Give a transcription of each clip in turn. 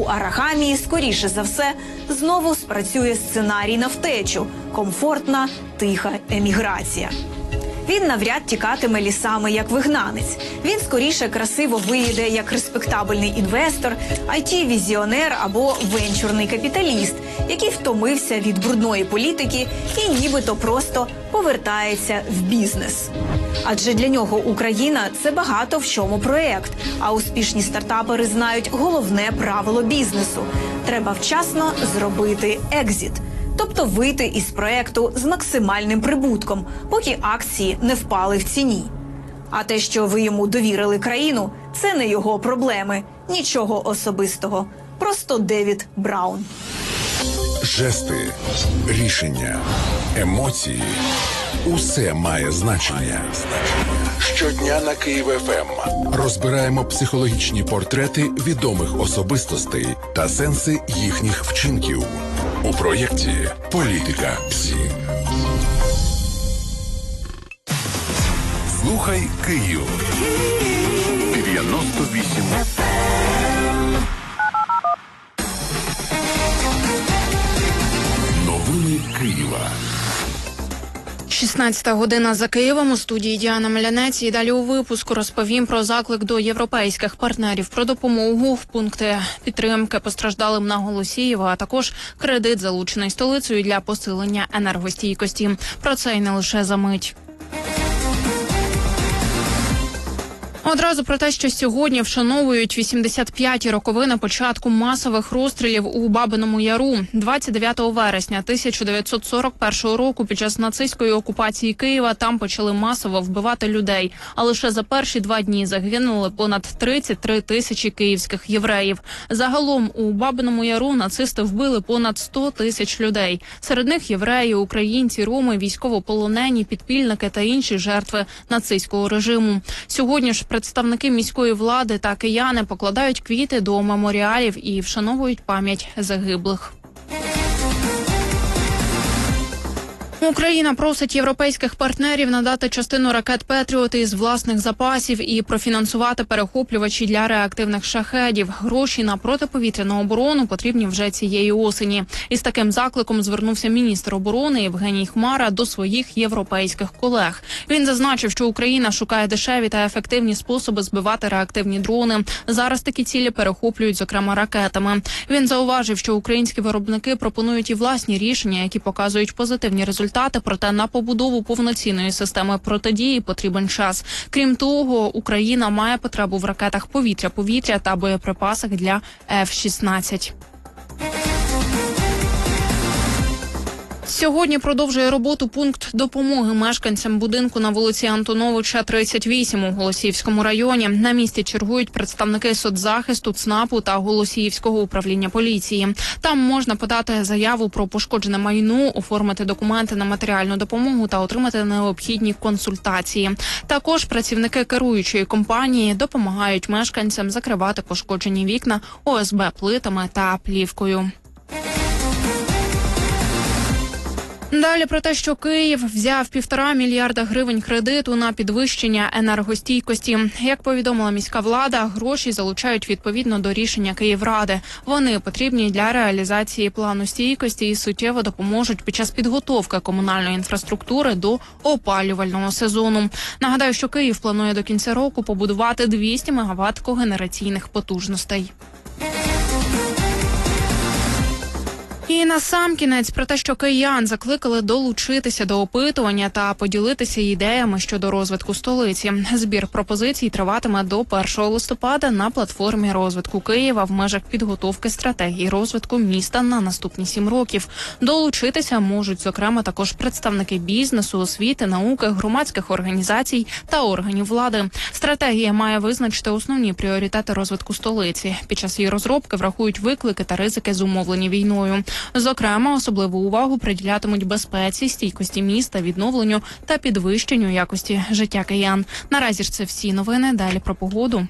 Арахамії, скоріше за все, знову спрацює сценарій на втечу – комфортна, тиха еміграція. Він навряд тікатиме лісами як вигнанець. Він скоріше красиво виїде як респектабельний інвестор, IT-візіонер або венчурний капіталіст, який втомився від брудної політики і нібито просто повертається в бізнес. Адже для нього Україна – це багато в чому проєкт, а успішні стартапери знають головне правило бізнесу – треба вчасно зробити екзіт. Тобто вийти із проєкту з максимальним прибутком, поки акції не впали в ціні. А те, що ви йому довірили країну, це не його проблеми. Нічого особистого. Просто Девід Браун. Жести, рішення, емоції – усе має значення. Щодня на Київ ФМ розбираємо психологічні портрети відомих особистостей та сенси їхніх вчинків. У проєкті «Політика ПСІ». Слухай Київ. 98 Новини Києва. 16 година за Києвом, у студії Діана Мелянець. І далі у випуску розповім про заклик до європейських партнерів про допомогу в пункти підтримки постраждалим на Голосіїва, а також кредит, залучений столицею для посилення енергостійкості. Про це й не лише за мить. Одразу про те, що сьогодні вшановують 85-ті роковини початку масових розстрілів у Бабиному Яру. 29 вересня 1941 року під час нацистської окупації Києва там почали масово вбивати людей. А лише за перші 2 дні загинули понад 33 тисячі київських євреїв. Загалом у Бабиному Яру нацисти вбили понад 100 тисяч людей. Серед них євреї, українці, роми, військовополонені, підпільники та інші жертви нацистського режиму. Сьогодні ж представники міської влади та кияни покладають квіти до меморіалів і вшановують пам'ять загиблих. Україна просить європейських партнерів надати частину ракет «Петріот» із власних запасів і профінансувати перехоплювачі для реактивних шахедів. Гроші на протиповітряну оборону потрібні вже цієї осені. Із таким закликом звернувся міністр оборони Євгеній Хмара до своїх європейських колег. Він зазначив, що Україна шукає дешеві та ефективні способи збивати реактивні дрони. Зараз такі цілі перехоплюють, зокрема, ракетами. Він зауважив, що українські виробники пропонують і власні рішення, які показують позитивні результати, проте на побудову повноцінної системи протидії потрібен час. Крім того, Україна має потребу в ракетах повітря-повітря та боєприпасах для F-16. Сьогодні продовжує роботу пункт допомоги мешканцям будинку на вулиці Антоновича, 38 у Голосіївському районі. На місці чергують представники соцзахисту, ЦНАПу та Голосіївського управління поліції. Там можна подати заяву про пошкоджене майно, оформити документи на матеріальну допомогу та отримати необхідні консультації. Також працівники керуючої компанії допомагають мешканцям закривати пошкоджені вікна ОСБ-плитами та плівкою. Далі про те, що Київ взяв 1,5 мільярда гривень кредиту на підвищення енергостійкості. Як повідомила міська влада, гроші залучають відповідно до рішення Київради. Вони потрібні для реалізації плану стійкості і суттєво допоможуть під час підготовки комунальної інфраструктури до опалювального сезону. Нагадаю, що Київ планує до кінця року побудувати 200 МВт когенераційних потужностей. І насамкінець про те, що киян закликали долучитися до опитування та поділитися ідеями щодо розвитку столиці. Збір пропозицій триватиме до 1 листопада на платформі розвитку Києва в межах підготовки стратегії розвитку міста на наступні 7 років. Долучитися можуть, зокрема, також представники бізнесу, освіти, науки, громадських організацій та органів влади. Стратегія має визначити основні пріоритети розвитку столиці. Під час її розробки врахують виклики та ризики, зумовлені війною. Зокрема, особливу увагу приділятимуть безпеці, стійкості міста, відновленню та підвищенню якості життя киян. Наразі ж це всі новини. Далі про погоду.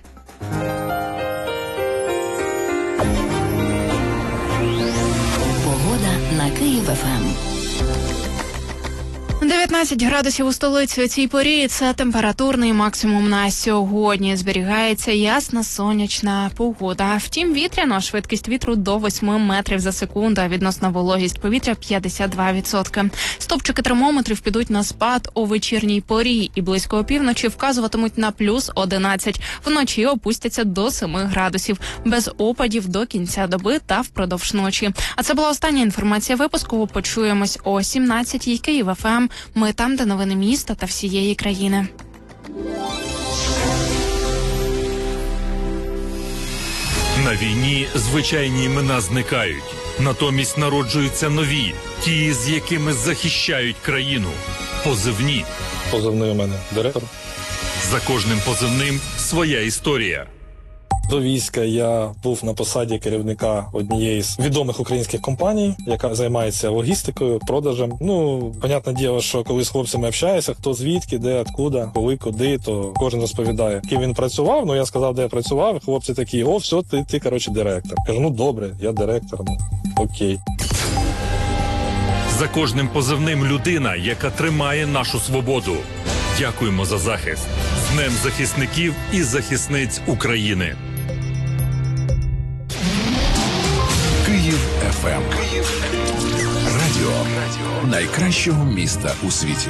Погода на Київ ФМ. 19 градусів у столиці у цій порі – це температурний максимум на сьогодні. Зберігається ясна сонячна погода. Втім, вітряно, швидкість вітру до 8 метрів за секунду, а відносна вологість повітря 52%. Стопчики термометрів підуть на спад у вечірній порі і близько опівночі вказуватимуть на плюс 11. Вночі опустяться до 7 градусів. Без опадів до кінця доби та впродовж ночі. А це була остання інформація випуску. Почуємось о 17-й. Київ ФМ. Ми там, де новини міста та всієї країни. На війні звичайні імена зникають. Натомість народжуються нові, ті, з якими захищають країну. Позивні. Позивний у мене директор. За кожним позивним своя історія. До війська я був на посаді керівника однієї з відомих українських компаній, яка займається логістикою, продажем. Понятне діло, що коли з хлопцями общаєшся, хто звідки, де, откуда, коли, куди, то кожен розповідає, ким він працював. Я сказав, де я працював, і хлопці такі: о, все, ти директор. Кажу, добре, я директор, окей. За кожним позивним людина, яка тримає нашу свободу. Дякуємо за захист. З Днем захисників і захисниць України. Київ ФМ. Радіо найкращого міста у світі.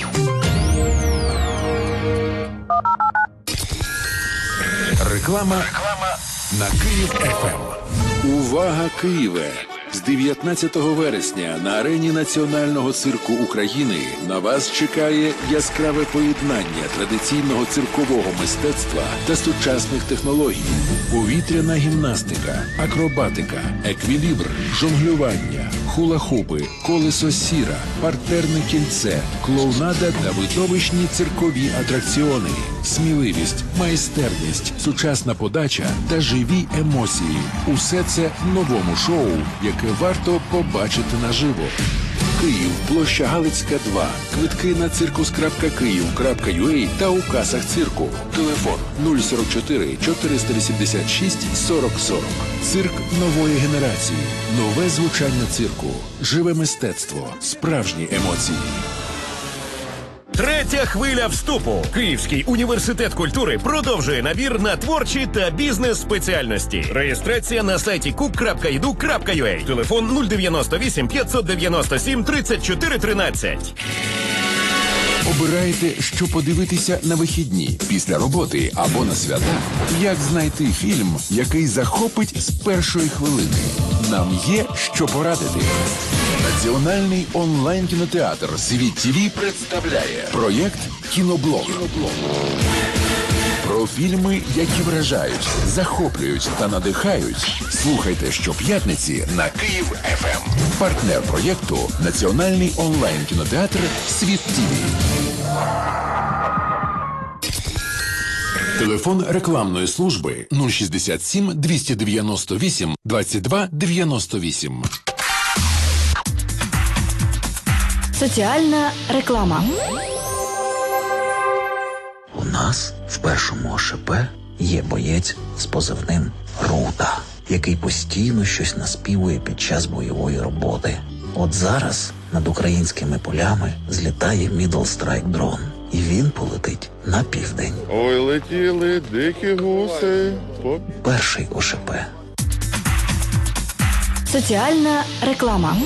Реклама на Київ ФМ. Увага, Києве! З 19 вересня на арені Національного цирку України на вас чекає яскраве поєднання традиційного циркового мистецтва та сучасних технологій. Повітряна гімнастика, акробатика, еквілібр, жонглювання, хула-хупи, колесо сіра, партерне кільце, клоунада та видовищні циркові атракціони. Сміливість, майстерність, сучасна подача та живі емоції. Усе це в новому шоу, яке варто побачити наживо. Київ, площа Галицька, 2. Квитки на circus.kyiv.ua та у касах цирку. Телефон 044 486 40 40. Цирк нової генерації. Нове звучання цирку. Живе мистецтво. Справжні емоції. Третя хвиля вступу. Київський університет культури продовжує набір на творчі та бізнес-спеціальності. Реєстрація на сайті cook.edu.ua. Телефон 098 597 34 13. Обираєте, що подивитися на вихідні, після роботи або на свята? Як знайти фільм, який захопить з першої хвилини? Нам є що порадити. Національний онлайн-кінотеатр «Світ ТВ» представляє проєкт «Кіноблог». Про фільми, які вражають, захоплюють та надихають. Слухайте щоп'ятниці на Київ ФМ. Партнер проєкту – Національний онлайн-кінотеатр «Світ ТВ». Телефон рекламної служби 067 298 22 98. Соціальна реклама. У нас в першому ОШП є боєць з позивним Рута, який постійно щось наспівує під час бойової роботи. От зараз над українськими полями злітає Middle Strike дрон, і він полетить на південь. Ой, летіли дикі гуси. Перший ОШП. Соціальна реклама.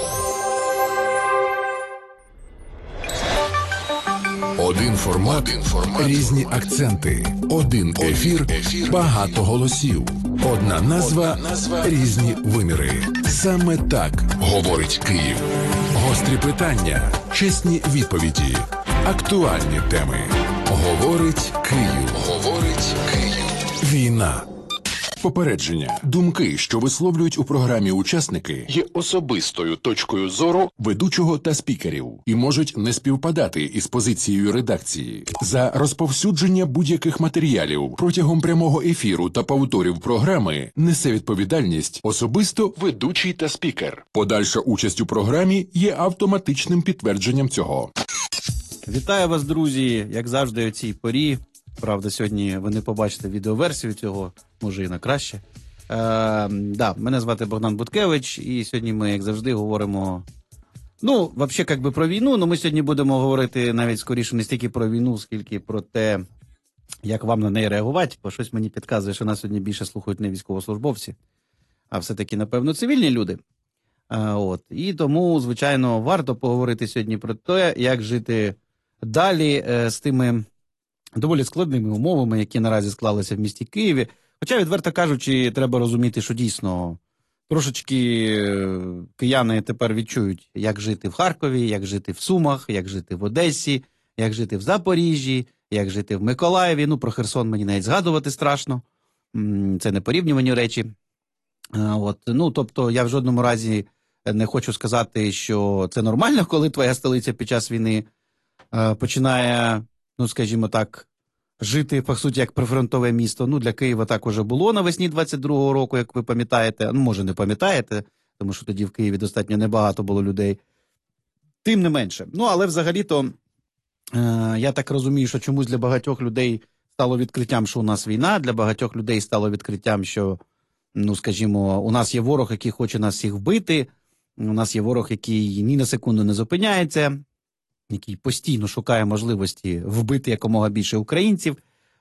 Один формат, різні акценти. Один ефір, багато голосів. Одна назва, різні виміри. Саме так говорить Київ. Гострі питання, чесні відповіді, актуальні теми. Говорить Київ. Говорить Київ. Війна. Попередження. Думки, що висловлюють у програмі учасники, є особистою точкою зору ведучого та спікерів і можуть не співпадати із позицією редакції. За розповсюдження будь-яких матеріалів протягом прямого ефіру та повторів програми несе відповідальність особисто ведучий та спікер. Подальша участь у програмі є автоматичним підтвердженням цього. Вітаю вас, друзі, як завжди у цій порі. Правда, сьогодні ви не побачите відеоверсію цього, може і на краще. Мене звати Богдан Буткевич, і сьогодні ми, як завжди, говоримо Ну, взагалі, як би про війну, ну ми сьогодні будемо говорити навіть скоріше не стільки про війну, скільки про те, як вам на неї реагувати, бо щось мені підказує, що нас сьогодні більше слухають не військовослужбовці, а все-таки, напевно, цивільні люди. І тому, звичайно, варто поговорити сьогодні про те, як жити далі з тими доволі складними умовами, які наразі склалися в місті Києві. Хоча, відверто кажучи, треба розуміти, що дійсно трошечки кияни тепер відчують, як жити в Харкові, як жити в Сумах, як жити в Одесі, як жити в Запоріжжі, як жити в Миколаєві. Ну, про Херсон мені навіть згадувати страшно. Це не порівнювані речі. Ну, тобто, я в жодному разі не хочу сказати, що це нормально, коли твоя столиця під час війни починає, ну, скажімо так, жити, по суті, як прифронтове місто. Ну, для Києва так уже було навесні 22-го року, як ви пам'ятаєте. Ну, може, не пам'ятаєте, тому що тоді в Києві достатньо небагато було людей. Тим не менше. Ну, але взагалі-то, я так розумію, що чомусь для багатьох людей стало відкриттям, що у нас війна, для багатьох людей стало відкриттям, що, ну, скажімо, у нас є ворог, який хоче нас всіх вбити, у нас є ворог, який ні на секунду не зупиняється, який постійно шукає можливості вбити якомога більше українців.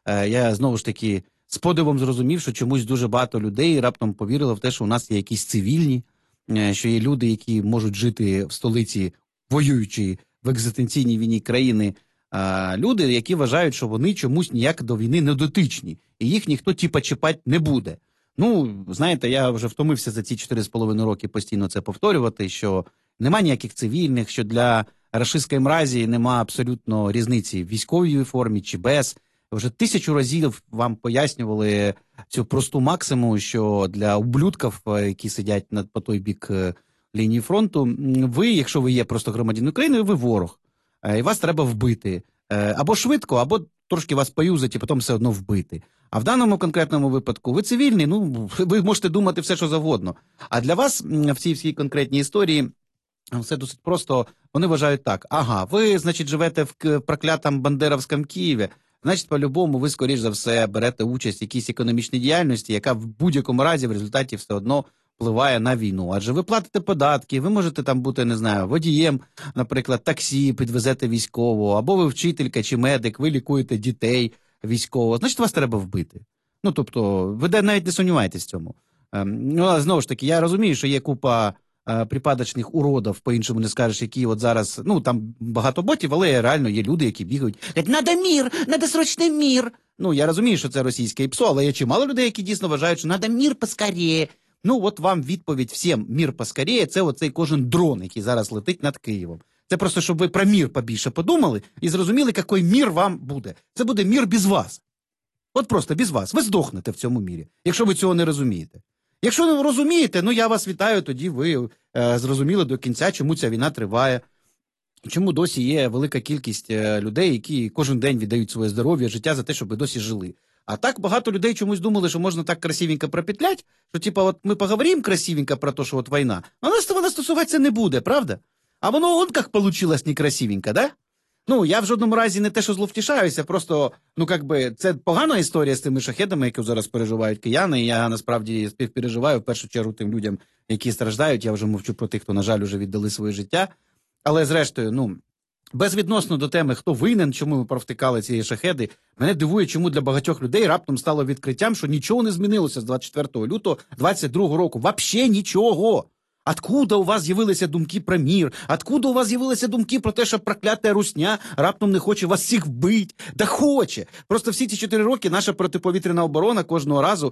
Я, знову ж таки, з подивом зрозумів, що чомусь дуже багато людей раптом повірило в те, що у нас є якісь цивільні, що є люди, які можуть жити в столиці, воюючи в екзистенційній війні країни, люди, які вважають, що вони чомусь ніяк до війни не дотичні, і їх ніхто типа чіпати не буде. Ну, знаєте, я вже втомився за ці 4,5 роки постійно це повторювати, що нема ніяких цивільних, що для рашистської мразі нема абсолютно різниці в військовій формі чи без. Вже 1000 разів вам пояснювали цю просту максимум, що для ублюдків, які сидять по той бік лінії фронту, ви, якщо ви є просто громадянин України, ви ворог. І вас треба вбити. Або швидко, або трошки вас поюзати і потім все одно вбити. А в даному конкретному випадку ви цивільний, ну, ви можете думати все, що завгодно. А для вас в цій всій конкретній історії все досить просто. Вони вважають так: ага, ви, значить, живете в проклятому бандеровському Києві, значить, по-любому ви, скоріш за все, берете участь в якійсь економічній діяльності, яка в будь-якому разі в результаті все одно впливає на війну. Адже ви платите податки, ви можете там бути, не знаю, водієм, наприклад, таксі, підвезете військового, або ви вчителька чи медик, ви лікуєте дітей військового. Значить, вас треба вбити. Ну, тобто, ви навіть не сумніваєтесь в цьому. Ну, але знову ж таки, я розумію, що є купа припадочних уродів, по-іншому не скажеш, які от зараз, ну, там багато ботів, але реально є люди, які бігають, кажуть, надо мір, надо срочний мір. Ну, я розумію, що це російське ІПСО, але є чимало людей, які дійсно вважають, що надо мір поскоріє. Ну, от вам відповідь всім мір поскоріє, це оцей кожен дрон, який зараз летить над Києвом. Це просто, щоб ви про мір побільше подумали і зрозуміли, який мір вам буде. Це буде мір без вас. От просто без вас. Ви здохнете в цьому мірі, якщо ви цього не розумієте. Якщо не розумієте, ну я вас вітаю, тоді ви зрозуміли до кінця, чому ця війна триває, чому досі є велика кількість людей, які кожен день віддають своє здоров'я, життя за те, щоб ви досі жили. А так багато людей чомусь думали, що можна так красивенько пропетлять, що типа от ми поговоримо красивенько про те, що от війна, а нас вона стосуватися не буде, правда? А воно он як получилось некрасивенько, да? Ну, я в жодному разі не те, що зловтішаюся, просто, ну, якби, це погана історія з тими шахедами, які зараз переживають кияни, і я, насправді, співпереживаю, в першу чергу, тим людям, які страждають, я вже мовчу про тих, хто, на жаль, вже віддали своє життя, але, зрештою, ну, безвідносно до теми, хто винен, чому ми провтикали ці шахеди, мене дивує, чому для багатьох людей раптом стало відкриттям, що нічого не змінилося з 24 лютого 22 року, вообще нічого. Откуда у вас з'явилися думки про мір? Откуда у вас з'явилися думки про те, що проклята русня раптом не хоче вас всіх вбити? Да хоче! Просто всі ці 4 роки наша протиповітряна оборона кожного разу,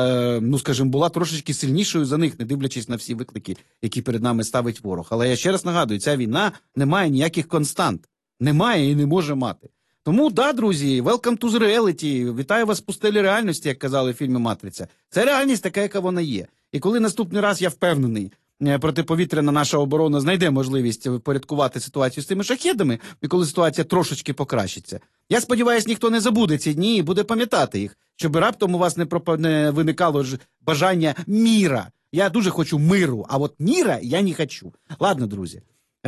ну, скажімо, була трошечки сильнішою за них, не дивлячись на всі виклики, які перед нами ставить ворог. Але я ще раз нагадую, ця війна не має ніяких констант. Немає і не може мати. Тому, да, друзі, welcome to the reality. Вітаю вас в пустелі реальності, як казали в фільмі «Матриця». Це реальність така, яка вона є. І коли наступний раз, я впевнений, протиповітряна наша оборона знайде можливість впорядкувати ситуацію з тими шахедами, і коли ситуація трошечки покращиться. Я сподіваюся, ніхто не забуде ці дні і буде пам'ятати їх, щоб раптом у вас не виникало бажання міра. Я дуже хочу миру, а от міра я не хочу. Ладно, друзі.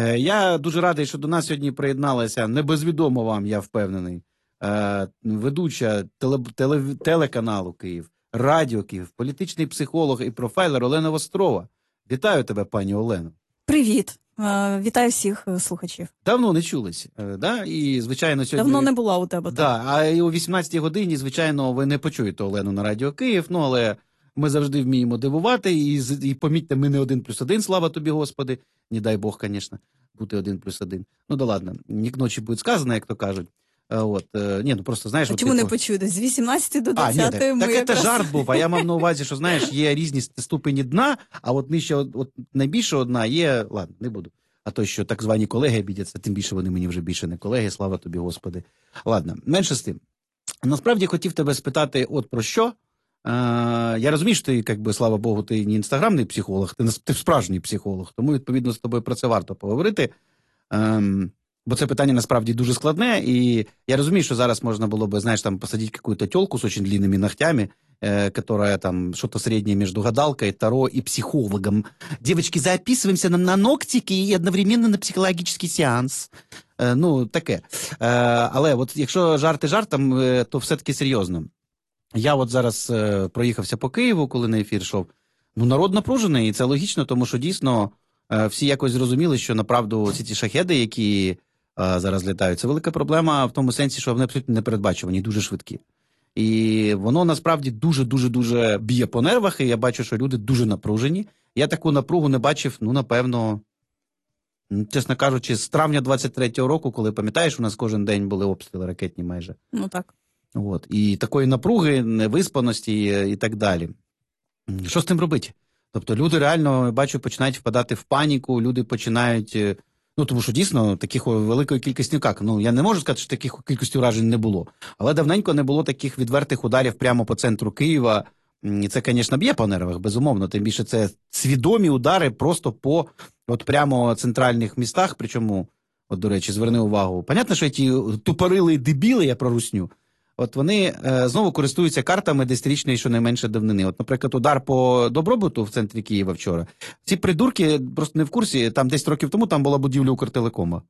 Я дуже радий, що до нас сьогодні приєдналася, не безвідомо вам, я впевнений, ведуча телеканалу «Київ», радіо «Київ», політичний психолог і профайлер Олена Вострова. Вітаю тебе, пані Олено. Привіт. Вітаю всіх слухачів. Давно не чулись, да? І, звичайно, сьогодні... Давно не була у тебе. Да, а і о 18-й годині, звичайно, ви не почуєте Олену на Радіо Київ, ну, але ми завжди вміємо дивувати, і помітьте, ми не 1+1, слава тобі, Господи, не дай Бог, звісно, бути 1+1. Ну, да ладно, не к ночі буде сказано, як то кажуть. От, ні, ну просто, знаєш... А чому не почуєте? З 18 до 20 ми так якраз... це жарт був, а я мав на увазі, що, знаєш, є різні ступені дна, а от нижче, от найбільше одна є, ладно, не буду. А то, що так звані колеги обідяться, тим більше вони мені вже більше не колеги, слава тобі, Господи. Ладно, менше з тим. Насправді хотів тебе спитати от про що. Я розумію, що ти, як би, слава Богу, ти не інстаграмний психолог, ти справжній психолог, тому, відповідно, з тобою про це варто поговорити. Бо це питання насправді дуже складне, і я розумію, що зараз можна було бы, знаешь, там посадить какую-то тёлку с очень длинными ногтями, которая там что-то среднее между гадалкой, таро и психологом. Девочки, записываемся на ногтики и одновременно на психологический сеанс. Ну, таке. Але от якщо жарти жартом, то все-таки серйозно. Я от зараз проїхався по Києву, коли на ефір йшов. Ну, народ напружений, і це логічно, тому що дійсно всі якось зрозуміли, що направду ці шахеди, які зараз літають, це велика проблема в тому сенсі, що вони абсолютно непередбачувані, дуже швидкі. І воно насправді дуже-дуже-дуже б'є по нервах, і я бачу, що люди дуже напружені. Я таку напругу не бачив, ну, напевно, чесно кажучи, з травня 23-го року, коли, пам'ятаєш, у нас кожен день були обстріли ракетні майже. Ну, так. От. І такої напруги, невиспаності і так далі. Що з тим робити? Тобто люди реально, я бачу, починають впадати в паніку, люди починають... Ну, тому що дійсно таких великої кількості, ну, я не можу сказати, що таких кількості уражень не було. Але давненько не було таких відвертих ударів прямо по центру Києва. І це, звісно, б'є по нервах, безумовно. Тим більше це свідомі удари просто по от прямо центральних містах. Причому, от, до речі, зверни увагу. Понятно, що ті тупорили дебіли, я про русню, от вони знову користуються картами десятирічної щонайменше давнини. От, наприклад, удар по Добробуту в центрі Києва вчора. Ці придурки просто не в курсі, там 10 років тому там була будівля Укртелекома.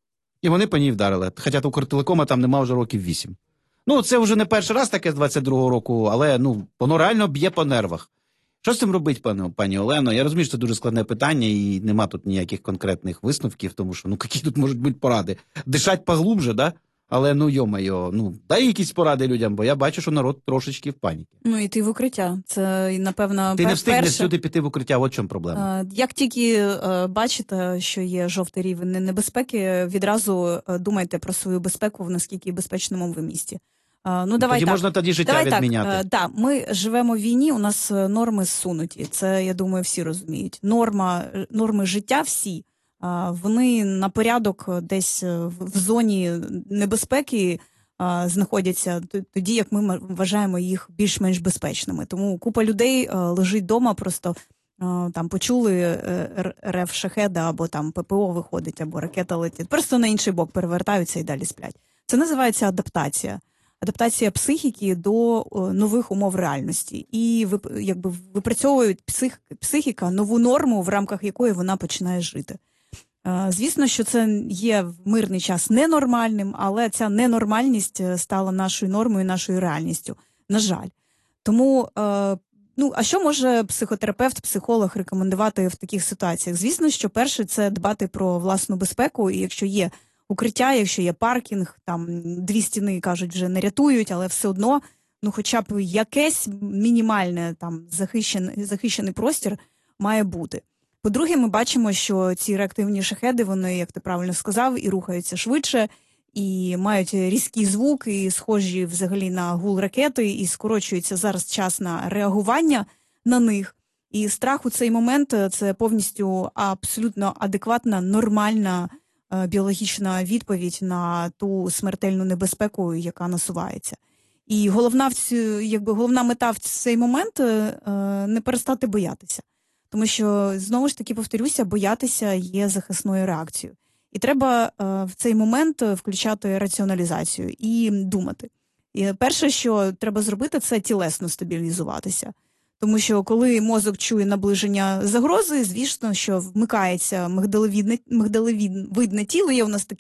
І вони по ній вдарили. Хоча Укртелекома там нема вже років 8. Ну, це вже не перший раз таке з 22-го року, але, ну, воно реально б'є по нервах. Що з цим робити, пані Олено? Я розумію, що це дуже складне питання, і нема тут ніяких конкретних висновків, тому що, ну, які тут можуть бути поради? Дишать поглубже, да? Але, ну, йо-майо, ну, дай якісь поради людям, бо я бачу, що народ трошечки в паніці. Ну, йти в укриття. Це, напевно, ти не встигнеш сюди піти в укриття, от в чому проблема. Як тільки бачите, що є жовтий рівень небезпеки, відразу думайте про свою безпеку, в наскільки безпечному ви місті. Ну, давай тоді так. можна тоді життя відміняти. Так, ми живемо в війні, у нас норми зсунуті. Це, я думаю, всі розуміють. Норми життя всі, вони на порядок десь в зоні небезпеки знаходяться тоді, як ми вважаємо їх більш-менш безпечними. Тому купа людей лежить вдома, просто там почули рев шахеда, або там ППО виходить, або ракета летить. Просто на інший бок перевертаються і далі сплять. Це називається адаптація. Адаптація психіки до нових умов реальності. І якби випрацьовують психіка нову норму, в рамках якої вона починає жити. Звісно, що це є в мирний час ненормальним, але ця ненормальність стала нашою нормою, нашою реальністю. На жаль. Тому, ну, а що може психотерапевт, психолог рекомендувати в таких ситуаціях? Звісно, що перше – це дбати про власну безпеку, і якщо є укриття, якщо є паркінг, там 2 стіни, кажуть, вже не рятують, але все одно, ну, хоча б якесь мінімальне там захищений простір має бути. По-друге, ми бачимо, що ці реактивні шахеди, вони, як ти правильно сказав, і рухаються швидше, і мають різкий звук, і схожі взагалі на гул ракети, і скорочується зараз час на реагування на них. І страх у цей момент – це повністю абсолютно адекватна, нормальна біологічна відповідь на ту смертельну небезпеку, яка насувається. І головна мета в цей момент – не перестати боятися. Тому що, знову ж таки, повторюся, боятися є захисною реакцією. І треба в цей момент включати раціоналізацію і думати. І перше, що треба зробити, це тілесно стабілізуватися. Тому що, коли мозок чує наближення загрози, звісно, що вмикається мигдалевидне тіло, є у нас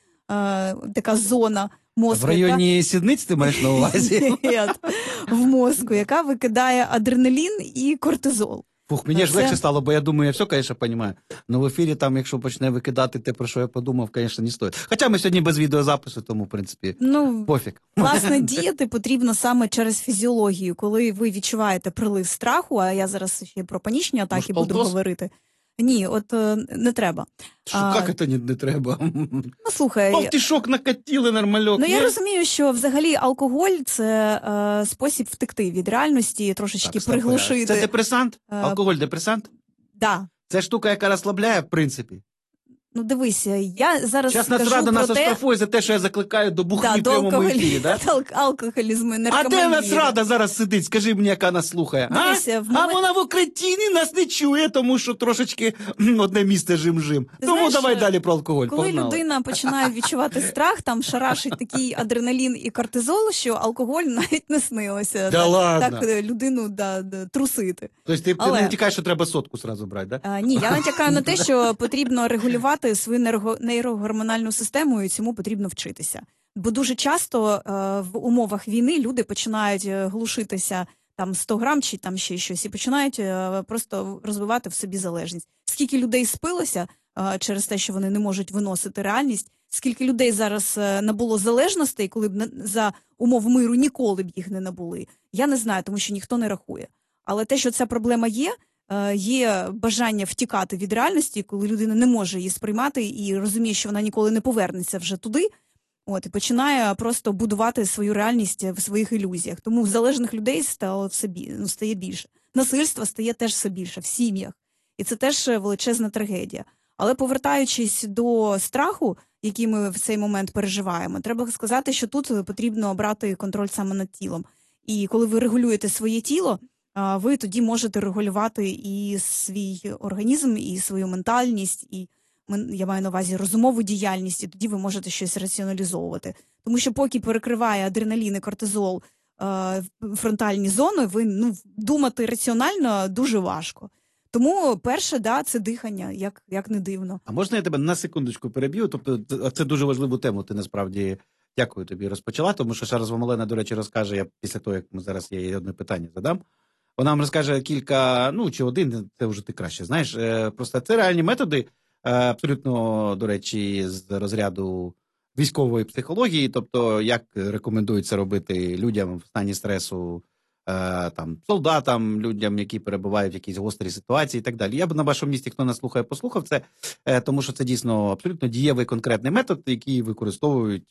така зона мозку. В районі сідниць ти маєш на увазі? Ні, в мозку, яка викидає адреналін і кортизол. Фух, мені ж легше стало, бо я думаю, я все, звісно, розумію. Ну в ефірі там, якщо почне викидати те, про що я подумав, звісно, не стоїть. Хоча ми сьогодні без відеозапису, тому, в принципі, пофіг. Власне, діяти потрібно саме через фізіологію. Коли ви відчуваєте прилив страху, а я зараз ще про панічні атаки буду говорити. Ні, от не треба. Як це не треба? Ну, слухай. Повтішок накатіли нормальок. Ну, я розумію, що взагалі алкоголь – це спосіб втекти від реальності, трошечки приглушити. Це депресант? Алкоголь – депресант? Да. Це штука, яка розслабляє, в принципі. Ну, дивися, я зараз Зараз кажу Нацрада про нас те... оштрафує за те, що я закликаю до бухні в прямому ефірі, да? Алкоголізму, наркоманії. А де Нацрада зараз сидить? Скажи мені, яка нас слухає. Дивися, А вона в Укртіві нас не чує, тому що трошечки одне місце жим-жим. Тому знаєш, давай далі про алкоголь. Коли людина починає відчувати страх, там шарашить такий адреналін і кортизол, що алкоголь навіть не снилося. Да ладно? Так людину трусити. Тобто ти не натякаєш, що треба сотку сразу брати, да? Ні, я натякаю на те, що потрібно регулювати свою нейрогормональну систему, і цьому потрібно вчитися. Бо дуже часто в умовах війни люди починають глушитися там 100 грам чи там ще щось, і починають просто розвивати в собі залежність. Скільки людей спилося через те, що вони не можуть виносити реальність, скільки людей зараз набуло залежностей, коли б за умов миру ніколи б їх не набули, я не знаю, тому що ніхто не рахує. Але те, що ця проблема є бажання втікати від реальності, коли людина не може її сприймати і розуміє, що вона ніколи не повернеться вже туди, і починає просто будувати свою реальність в своїх ілюзіях. Тому залежних людей стає більше. Насильства стає теж все більше в сім'ях. І це теж величезна трагедія. Але повертаючись до страху, який ми в цей момент переживаємо, треба сказати, що тут потрібно брати контроль саме над тілом. І коли ви регулюєте своє тіло, ви тоді можете регулювати і свій організм, і свою ментальність, і я маю на увазі розумову діяльність, і тоді ви можете щось раціоналізовувати. Тому що поки перекриває адреналін і кортизол фронтальні зони, ви думати раціонально дуже важко. Тому перше, це дихання, як не дивно. А можна я тебе на секундочку переб'ю? Тобто це дуже важливу тему, ти насправді, дякую тобі, розпочала, тому що зараз вам Олена, до речі, розкаже, я після того, як ми зараз я їй одне питання задам, вона вам розкаже кілька, чи один, це вже ти краще знаєш. Просто це реальні методи, абсолютно, до речі, з розряду військової психології, тобто як рекомендується робити людям в стані стресу, солдатам, людям, які перебувають в якійсь гострій ситуації і так далі. Я б на вашому місці, хто нас слухає, послухав це, тому що це дійсно абсолютно дієвий конкретний метод, який використовують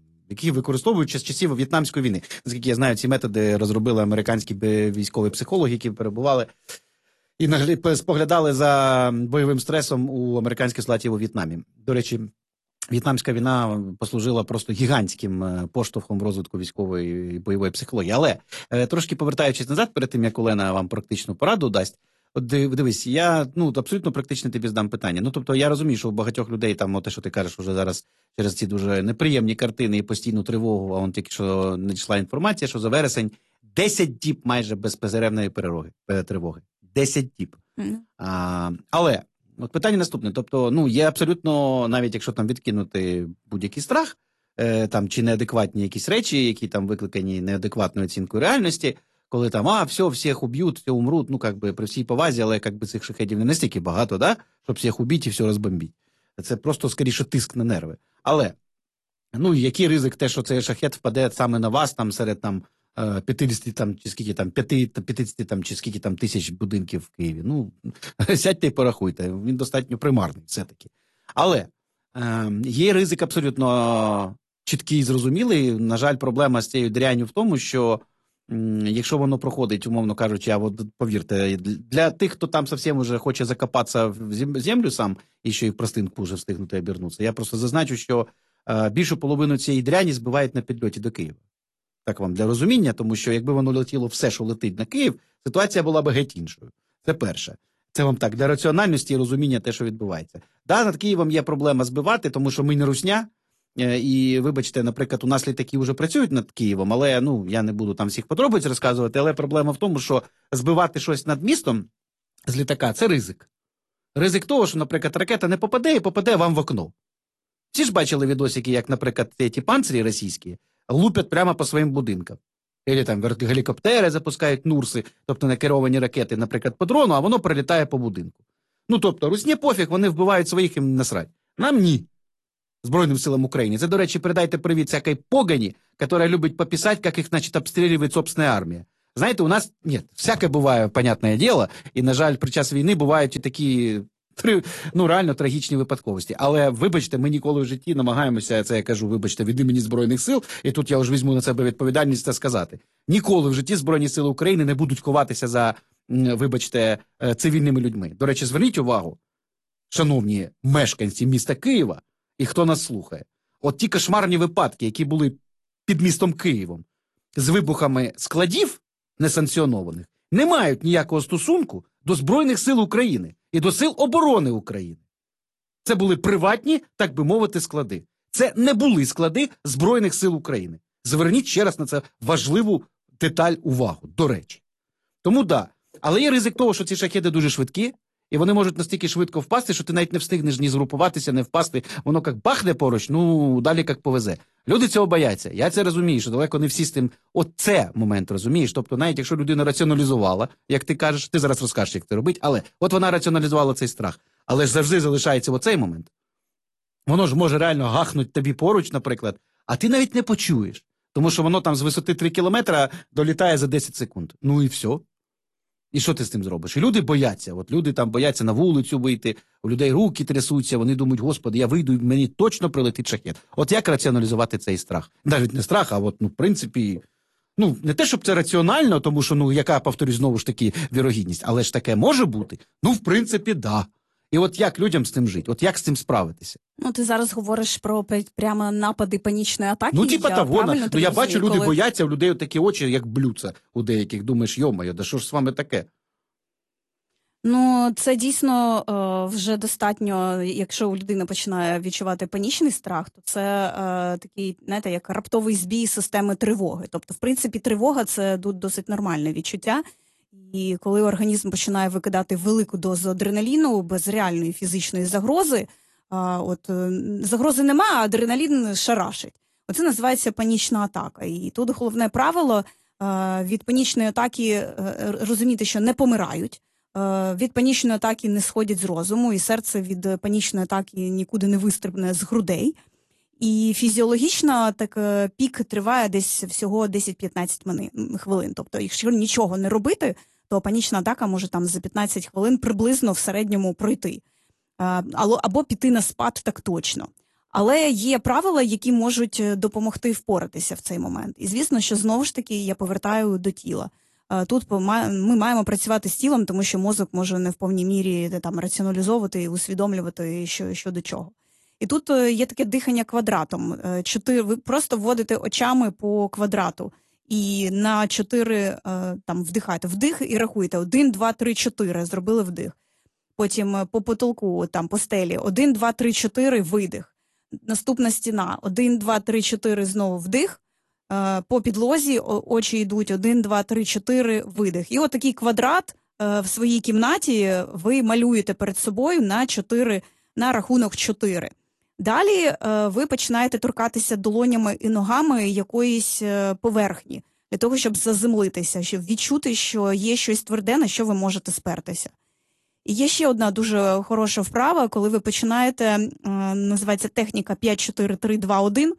з часів В'єтнамської війни. Наскільки я знаю, ці методи розробили американські військові психологи, які перебували і споглядали за бойовим стресом у американських солдатів у В'єтнамі. До речі, В'єтнамська війна послужила просто гігантським поштовхом в розвитку військової і бойової психології. Але трошки повертаючись назад, перед тим, як Олена вам практичну пораду дасть, от дивись, я абсолютно практично тобі здам питання. Тобто я розумію, що у багатьох людей там, те, що ти кажеш вже зараз через ці дуже неприємні картини і постійну тривогу, а тільки що надійшла інформація, що за вересень 10 діб майже безперервної тривоги. 10 діб. Але от питання наступне. Тобто, є абсолютно, навіть якщо там відкинути будь-який страх, чи неадекватні якісь речі, які там викликані неадекватною оцінкою реальності, коли там, всіх уб'ють, всі умруть, при всій повазі, але цих шахедів не настільки багато, да, щоб всіх убити і все розбомбити. Це просто, скоріше, тиск на нерви. Але, який ризик те, що цей шахет впаде саме на вас, серед 50 чи скільки 50 чи скільки тисяч будинків в Києві. Сядьте і порахуйте, він достатньо примарний все-таки. Але є ризик абсолютно чіткий і зрозумілий. На жаль, проблема з цією дрянню в тому, що якщо воно проходить, умовно кажучи, повірте, для тих, хто там зовсім вже хоче закопатися в землю сам, і ще й в простинку вже встигнути обернутися, я просто зазначу, що більшу половину цієї дряні збивають на підльоті до Києва. Так вам для розуміння, тому що якби воно летіло все, що летить на Київ, ситуація була б геть іншою. Це перше. Це вам так, для раціональності і розуміння те, що відбувається. Над Києвом є проблема збивати, тому що ми не русня. І, вибачте, наприклад, у нас літаки вже працюють над Києвом, але, я не буду там всіх подробиць розказувати, але проблема в тому, що збивати щось над містом з літака – це ризик. Ризик того, що, наприклад, ракета не попаде і попаде вам в окно. Всі ж бачили відосики, як, наприклад, ті панцирі російські лупять прямо по своїм будинкам. Або там гелікоптери запускають Нурси, тобто не керовані ракети, наприклад, по дрону, а воно прилітає по будинку. Ну, тобто, русні пофіг, вони вбивають своїх, їм насрать. Нам ні. Збройним силам України. Це, до речі, передайте привіт всякій погані, яка любить пописати, як їх, значить, обстрілює собственна армія. Знаєте, у нас, ні, всяке буває, понятне діло, і, на жаль, під час війни бувають і такі, ну, реально трагічні випадковості. Але, вибачте, ми ніколи в житті намагаємося, це я кажу, вибачте, від імені Збройних сил, і тут я вже візьму на себе відповідальність це сказати. Ніколи в житті Збройні сили України не будуть ховатися за, вибачте, цивільними людьми. До речі, зверніть увагу, шановні мешканці міста Києва, і хто нас слухає. От ті кошмарні випадки, які були під містом Києвом, з вибухами складів несанкціонованих, не мають ніякого стосунку до Збройних сил України і до Сил оборони України. Це були приватні, так би мовити, склади. Це не були склади Збройних сил України. Зверніть ще раз на це важливу деталь увагу, до речі. Тому да, але є ризик того, що ці шахеди дуже швидкі, і вони можуть настільки швидко впасти, що ти навіть не встигнеш ні згрупуватися, не впасти. Воно як бахне поруч, ну, далі як повезе. Люди цього бояться. Я це розумію, що далеко не всі з тим... Оце момент, розумієш? Тобто, навіть якщо людина раціоналізувала, як ти кажеш, ти зараз розкажеш, як це робить, але от вона раціоналізувала цей страх. Але ж завжди залишається оцей момент. Воно ж може реально гахнути тобі поруч, наприклад, а ти навіть не почуєш. Тому що воно там з висоти 3 кілометра долітає за 10 секунд. Ну і все. І що ти з тим зробиш? І люди бояться. От люди там бояться на вулицю вийти, у людей руки трясуться, вони думають, господи, я вийду, і мені точно прилетить шахет. От як раціоналізувати цей страх? Навіть не страх, а от, ну, в принципі, ну, не те, щоб це раціонально, тому що, ну, яка, повторюсь, знову ж таки, вірогідність, але ж таке може бути? Ну, в принципі, да. І от як людям з цим жити? От як з цим справитися? Ну, ти зараз говориш про прямо напади панічної атаки. Ну, типа того. Ну, я бачу, люди коли... бояться, у людей такі очі, як блюдца у деяких. Думаєш, йо-моє, да що ж з вами таке? Ну, це дійсно вже достатньо, якщо людина починає відчувати панічний страх, то це такий, знаєте, як раптовий збій системи тривоги. Тобто, в принципі, тривога – це досить нормальне відчуття. І коли організм починає викидати велику дозу адреналіну без реальної фізичної загрози, загрози немає, а адреналін шарашить. Оце називається панічна атака. І тут головне правило від панічної атаки розуміти, що не помирають, від панічної атаки не сходять з розуму, і серце від панічної атаки нікуди не вистрибне з грудей. І фізіологічно так пік триває десь всього 10-15 хвилин. Тобто, якщо нічого не робити, то панічна атака може там за 15 хвилин приблизно в середньому пройти. Або піти на спад так точно. Але є правила, які можуть допомогти впоратися в цей момент. І звісно, що знову ж таки я повертаю до тіла. Тут ми маємо працювати з тілом, тому що мозок може не в повній мірі там раціоналізовувати і усвідомлювати, що до чого. І тут є таке дихання квадратом. Ви просто вводите очами по квадрату. І на 4 там вдихайте вдих і рахуєте 1, 2, 3, 4, зробили вдих. Потім по потолку, там по стелі 1, 2, 3, 4, видих. Наступна стіна 1, 2, 3, 4, знову вдих. По підлозі очі йдуть 1, 2, 3, 4, видих. І отакий квадрат в своїй кімнаті ви малюєте перед собою на рахунок 4. Далі ви починаєте торкатися долонями і ногами якоїсь поверхні, для того, щоб заземлитися, щоб відчути, що є щось тверде, на що ви можете спертися. І є ще одна дуже хороша вправа, коли ви починаєте, називається техніка 5-4-3-2-1,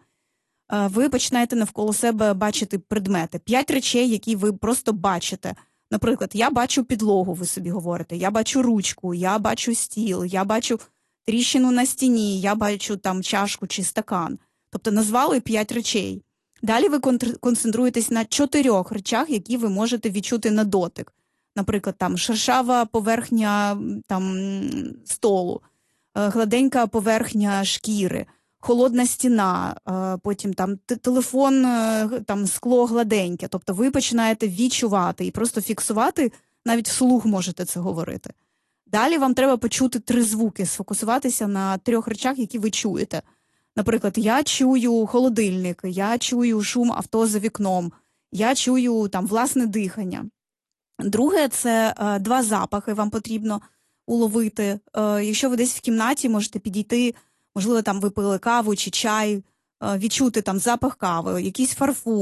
ви починаєте навколо себе бачити предмети. 5 речей, які ви просто бачите. Наприклад, я бачу підлогу, ви собі говорите, я бачу ручку, я бачу стіл, я бачу тріщину на стіні, я бачу там чашку чи стакан. Тобто назвали 5 речей. Далі ви концентруєтесь на 4 речах, які ви можете відчути на дотик. Наприклад, там шершава поверхня там, столу, гладенька поверхня шкіри, холодна стіна, потім там телефон, там скло гладеньке. Тобто ви починаєте відчувати і просто фіксувати, навіть вслух можете це говорити. Далі вам треба почути 3 звуки, сфокусуватися на 3 речах, які ви чуєте. Наприклад, я чую холодильник, я чую шум авто за вікном, я чую там власне дихання. Друге, це 2 запахи вам потрібно уловити. Якщо ви десь в кімнаті можете підійти, можливо, там ви пили каву чи чай, відчути там запах кави, якийсь парфум,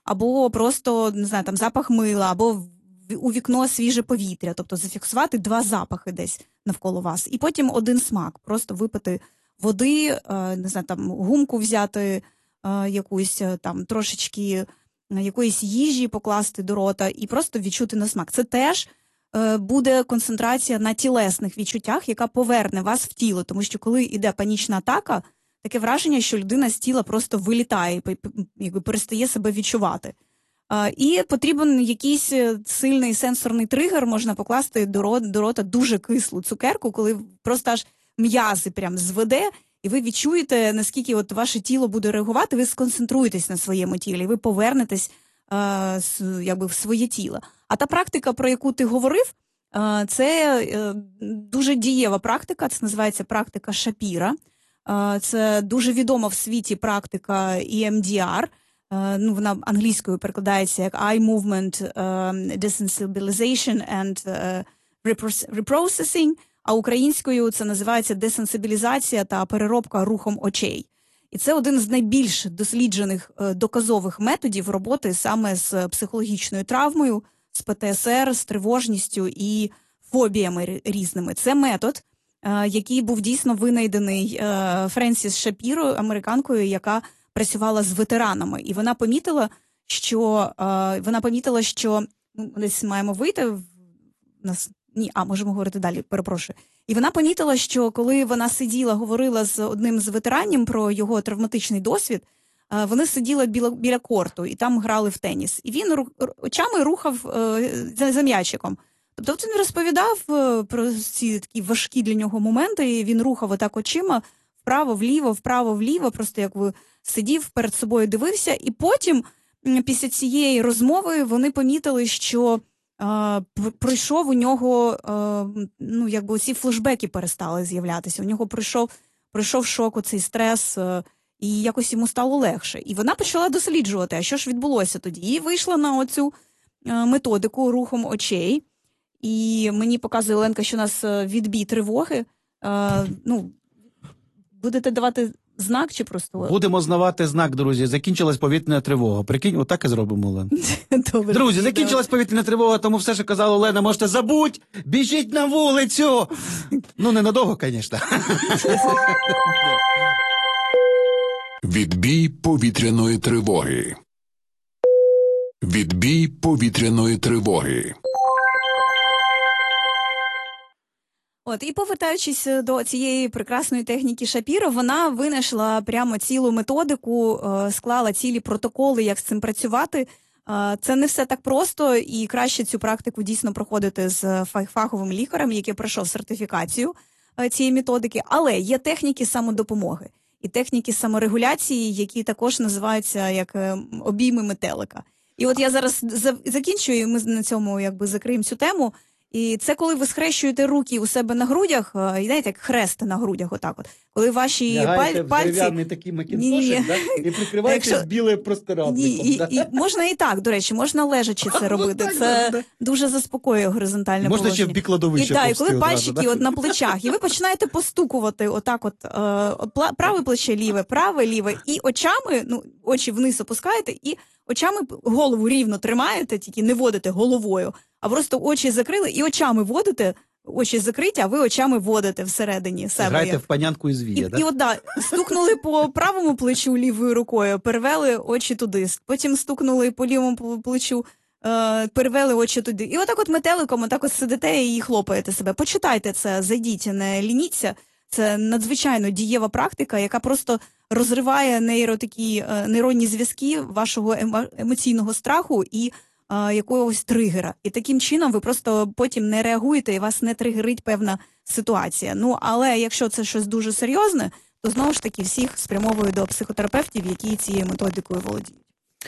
або просто, не знаю, там запах мила, або у вікно свіже повітря, тобто зафіксувати 2 запахи десь навколо вас. І потім 1 смак, просто випити води, не знаю, там гумку взяти якусь, там трошечки якоїсь їжі покласти до рота і просто відчути на смак. Це теж буде концентрація на тілесних відчуттях, яка поверне вас в тіло, тому що коли йде панічна атака, таке враження, що людина з тіла просто вилітає, якби перестає себе відчувати. І потрібен якийсь сильний сенсорний тригер, можна покласти до рота дуже кислу цукерку, коли просто аж м'язи прям зведе, і ви відчуєте, наскільки от ваше тіло буде реагувати, ви сконцентруєтесь на своєму тілі, ви повернетесь якби в своє тіло. А та практика, про яку ти говорив, це дуже дієва практика, це називається практика Шапіра. Це дуже відома в світі практика EMDR. Ну, вона англійською перекладається як Eye Movement Desensibilization and Reprocessing, а українською це називається десенсибілізація та переробка рухом очей. І це один з найбільш досліджених доказових методів роботи саме з психологічною травмою, з ПТСР, з тривожністю і фобіями різними. Це метод, який був дійсно винайдений Френсіс Шапіро, американкою, яка працювала з ветеранами. І вона помітила, що десь маємо вийти можемо говорити далі, перепрошую. І вона помітила, що коли вона сиділа, говорила з одним з ветеранів про його травматичний досвід, вони сиділи біля корту і там грали в теніс. І він очами рухав за м'ячиком. Тобто він розповідав про ці такі важкі для нього моменти, і він рухав отак очима вправо-вліво, просто як сидів, перед собою дивився. І потім, після цієї розмови, вони помітили, що пройшов у нього, якби ці флешбеки перестали з'являтися. У нього пройшов шок, оцей стрес, і якось йому стало легше. І вона почала досліджувати, а що ж відбулося тоді. І вийшла на оцю методику рухом очей. І мені показує Оленка, що у нас відбій тривоги. Будете давати знак чи просто? Будемо знавати знак, друзі. Закінчилась повітряна тривога. Прикинь, отак і зробимо, Олен. Добре. Друзі, закінчилась повітряна тривога, тому все, що казала Олена, можете забудь, біжіть на вулицю. Ну, ненадовго, звісно. Відбій повітряної тривоги. Відбій повітряної тривоги. І повертаючись до цієї прекрасної техніки Шапіро, вона винайшла прямо цілу методику, склала цілі протоколи, як з цим працювати. Це не все так просто, і краще цю практику дійсно проходити з фаховим лікарем, який пройшов сертифікацію цієї методики. Але є техніки самодопомоги і техніки саморегуляції, які також називаються як обійми метелика. І от я зараз закінчую, і ми на цьому закриємо цю тему. І це коли ви схрещуєте руки у себе на грудях, і знаєте, як хрест на грудях, отак от. Коли ваші пальці... дерев'яний такий макінтошик, да? І прикриваєтесь білим простирадником. І можна і так, до речі, можна лежачи це робити. Це дуже заспокоює горизонтальне положення. Можна ще в бік кладовища. І коли пальчики на плечах, і ви починаєте постукувати отак от, праве плече ліве, праве ліве, і очами, очі вниз опускаєте, і очами голову рівно тримаєте, тільки не водите головою, а просто очі закрили і очами водите, очі закриті, а ви очами водите всередині себе. Граєте в панянку і звія, так? І от, стукнули по правому плечу лівою рукою, перевели очі туди, потім стукнули по лівому плечу, перевели очі туди. І отак от метеликом, отак от сидите і хлопаєте себе. Почитайте це, зайдіть, не лініться. Це надзвичайно дієва практика, яка просто розриває нейронні зв'язки вашого емоційного страху і якогось тригера. І таким чином ви просто потім не реагуєте і вас не тригерить певна ситуація. Але якщо це щось дуже серйозне, то знову ж таки всіх спрямовую до психотерапевтів, які цією методикою володіють.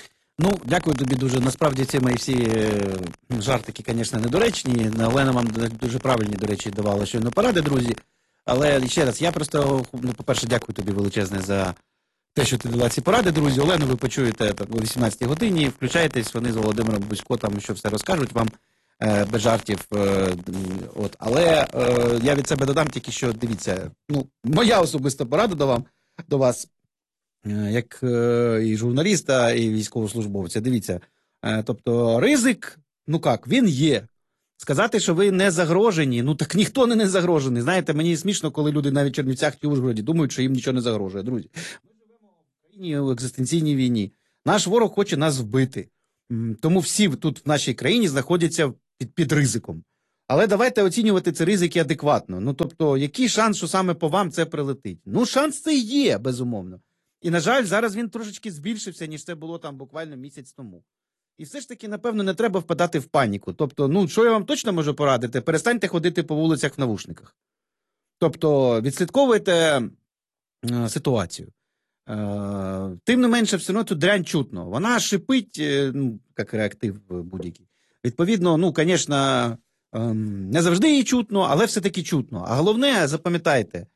Дякую тобі дуже. Насправді ці мої всі жартики, звісно, недоречні. Олена вам дуже правильні, до речі, давала щойно поради, друзі. Але ще раз, я просто, по-перше, дякую тобі величезне за те, що ти дала ці поради, друзі. Олену ви почуєте о 18-й годині, включайтесь, вони з Володимиром Бузько там що все розкажуть вам без жартів. Але я від себе додам тільки, що, дивіться, моя особиста порада до вас. як і журналіста, і військовослужбовця. Дивіться, тобто ризик, ну як, він є. Сказати, що ви не загрожені, ну так ніхто не загрожений. Знаєте, мені смішно, коли люди навіть в Чернівцях чи Ужгороді думають, що їм нічого не загрожує. Друзі, ми живемо в країні в екзистенційній війні. Наш ворог хоче нас вбити. Тому всі тут в нашій країні знаходяться під ризиком. Але давайте оцінювати ці ризики адекватно. Ну, тобто, який шанс, що саме по вам це прилетить? Ну, шанс це є, безумовно. І, на жаль, зараз він трошечки збільшився, ніж це було там буквально місяць тому. І все ж таки, напевно, не треба впадати в паніку. Тобто, ну, що я вам точно можу порадити? Перестаньте ходити по вулицях в навушниках. Тобто, відслідковуйте ситуацію. Тим не менше, все одно тут дрянь чутно. Вона шипить, ну, як реактив будь-який. Відповідно, ну, звісно, не завжди її чутно, але все-таки чутно. А головне, запам'ятайте,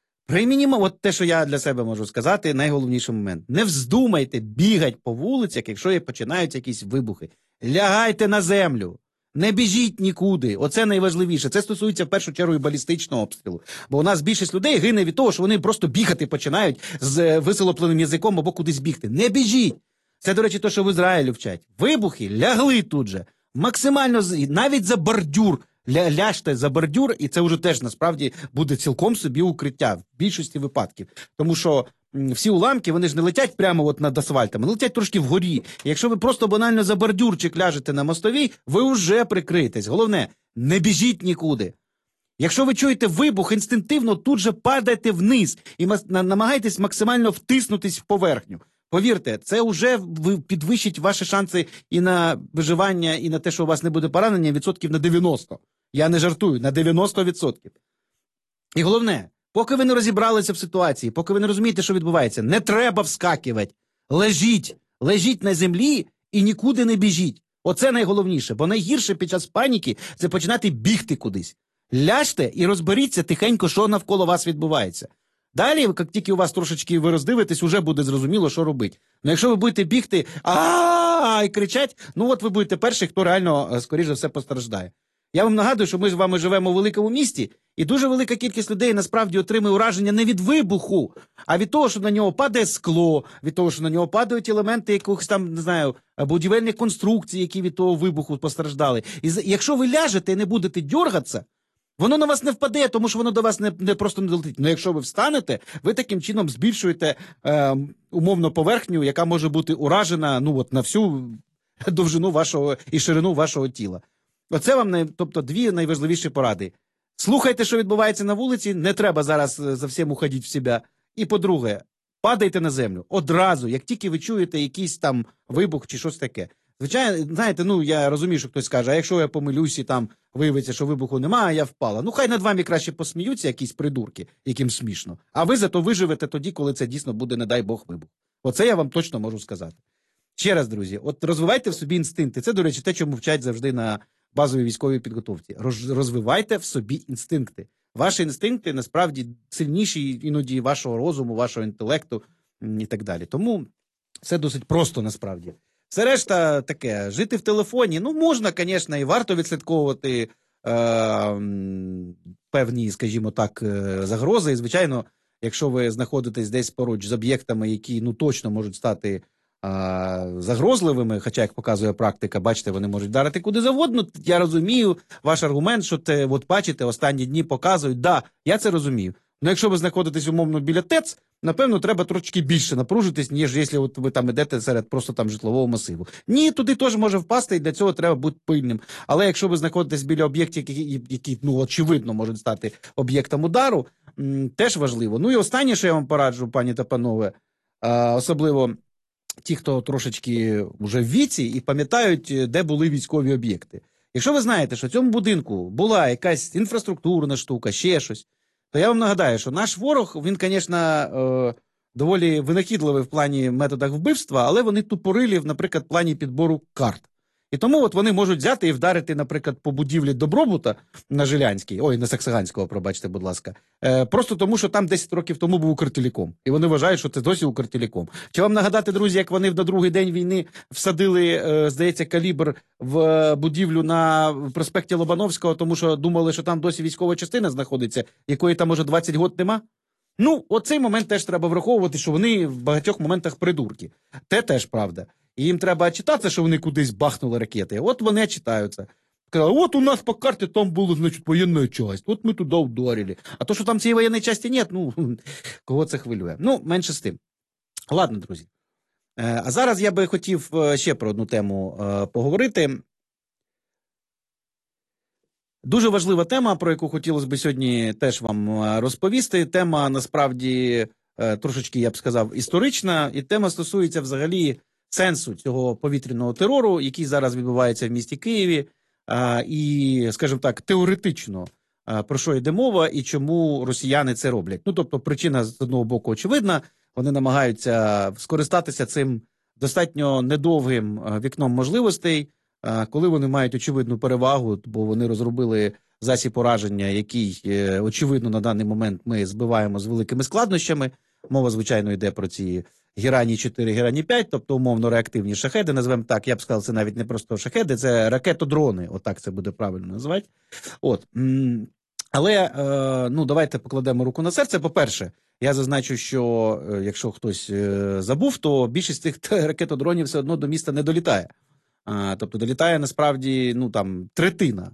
от те, що я для себе можу сказати, найголовніший момент. Не вздумайте бігати по вулицях, якщо починаються якісь вибухи. Лягайте на землю. Не біжіть нікуди. Оце найважливіше. Це стосується в першу чергу і балістичного обстрілу. Бо у нас більшість людей гине від того, що вони просто бігати починають з висолопленим язиком або кудись бігти. Не біжіть. Це, до речі, те, що в Ізраїлі вчать. Вибухи лягли тут же. Максимально, навіть за бордюр. Ляжте за бордюр, і це вже теж насправді буде цілком собі укриття в більшості випадків. Тому що всі уламки, вони ж не летять прямо от над асфальтом, вони летять трошки вгорі. І якщо ви просто банально за бордюрчик ляжете на мостовій, ви вже прикриєтесь. Головне, не біжіть нікуди. Якщо ви чуєте вибух, інстинктивно тут же падайте вниз і намагайтесь максимально втиснутись в поверхню. Повірте, це вже підвищить ваші шанси і на виживання, і на те, що у вас не буде поранення, відсотків на 90. Я не жартую, на 90%. І головне, поки ви не розібралися в ситуації, поки ви не розумієте, що відбувається, не треба вскакувати. Лежіть. Лежіть на землі і нікуди не біжіть. Оце найголовніше, бо найгірше під час паніки – це починати бігти кудись. Ляжте і розберіться тихенько, що навколо вас відбувається. Далі, як тільки у вас трошечки ви роздивитесь, уже буде зрозуміло, що робити. Ну якщо ви будете бігти і кричать, ну от ви будете перший, хто реально, скоріш за все, постраждає. Я вам нагадую, що ми з вами живемо у великому місті, і дуже велика кількість людей насправді отримує ураження не від вибуху, а від того, що на нього падає скло, від того, що на нього падають елементи якихось там, не знаю, будівельних конструкцій, які від того вибуху постраждали. І якщо ви ляжете і не будете дьоргатися, воно на вас не впаде, тому що воно до вас не просто не долетить. Ну якщо ви встанете, ви таким чином збільшуєте умовно поверхню, яка може бути уражена ну от на всю довжину вашого і ширину вашого тіла. Оце вам, тобто, дві найважливіші поради. Слухайте, що відбувається на вулиці, не треба зараз за всім уходити в себе. І по-друге, падайте на землю одразу, як тільки ви чуєте якийсь там вибух чи щось таке. Звичайно, знаєте, ну я розумію, що хтось скаже, а якщо я помилюсь і там виявиться, що вибуху немає, а я впала. Ну хай над вами краще посміються якісь придурки, яким смішно. А ви зато виживете тоді, коли це дійсно буде, не дай Бог, вибух. Оце я вам точно можу сказати. Ще раз, друзі, от розвивайте в собі інстинкти. Це, до речі, те, чому вчать завжди на базовій військовій підготовці. Розвивайте в собі інстинкти. Ваші інстинкти, насправді, сильніші іноді вашого розуму, вашого інтелекту і так далі. Тому все досить просто, насправді. Все решта таке, жити в телефоні, ну, можна, звісно, і варто відслідковувати певні, скажімо так, загрози. І, звичайно, якщо ви знаходитесь десь поруч з об'єктами, які, ну, точно можуть стати загрозливими, хоча, як показує практика, бачите, вони можуть вдарити куди завгодно. Я розумію ваш аргумент, що те, от бачите, останні дні показують. Да, я це розумію. Ну, якщо ви знаходитесь умовно біля ТЕЦ, напевно, треба трошки більше напружитись, ніж якщо от ви там ідете серед просто там житлового масиву. Ні, туди теж може впасти, і для цього треба бути пильним. Але якщо ви знаходитесь біля об'єктів, які, ну, очевидно, можуть стати об'єктом удару, теж важливо. Ну і останнє, що я вам пораджу, пані та панове, особливо ті, хто трошечки вже в віці і пам'ятають, де були військові об'єкти. Якщо ви знаєте, що в цьому будинку була якась інфраструктурна штука, ще щось, то я вам нагадаю, що наш ворог, він, звісно, доволі винахідливий в плані методах вбивства, але вони тупорилі, наприклад, в плані підбору карт. І тому от вони можуть взяти і вдарити, наприклад, по будівлі Добробута на Жилянській, ой, на Саксаганського, пробачте, будь ласка, просто тому, що там 10 років тому був Укртелеком. І вони вважають, що це досі Укртелеком. Чи вам нагадати, друзі, як вони на другий день війни всадили, здається, калібр в будівлю на проспекті Лобановського, тому що думали, що там досі військова частина знаходиться, якої там, може, 20 років нема? Ну, оцей момент теж треба враховувати, що вони в багатьох моментах придурки. Те теж правда. І їм треба читатися, що вони кудись бахнули ракети. От вони читаються. Казали, от у нас по карті там була, значить, воєнна часть, от ми туди вдарили. А то, що там цієї воєнної частини нет, ну, кого це хвилює. Ну, менше з тим. Ладно, друзі. А зараз я би хотів ще про одну тему поговорити. Дуже важлива тема, про яку хотілося б сьогодні теж вам розповісти. Тема, насправді, трошечки, я б сказав, історична. І тема стосується взагалі сенсу цього повітряного терору, який зараз відбувається в місті Києві. І, скажімо так, теоретично, про що йде мова і чому росіяни це роблять. Ну, тобто, причина, з одного боку, очевидна. Вони намагаються скористатися цим достатньо недовгим вікном можливостей, коли вони мають очевидну перевагу, бо вони розробили засіб ураження, який, очевидно, на даний момент ми збиваємо з великими складнощами. Мова, звичайно, йде про ці Герані-4, Герані-5, тобто умовно реактивні шахеди, назвемо так, я б сказав, це навіть не просто шахеди, це ракетодрони, отак це буде правильно називати. От. Але, ну, давайте покладемо руку на серце. По-перше, я зазначу, що якщо хтось забув, то більшість цих ракетодронів все одно до міста не долітає. Тобто долітає насправді, ну, там, третина.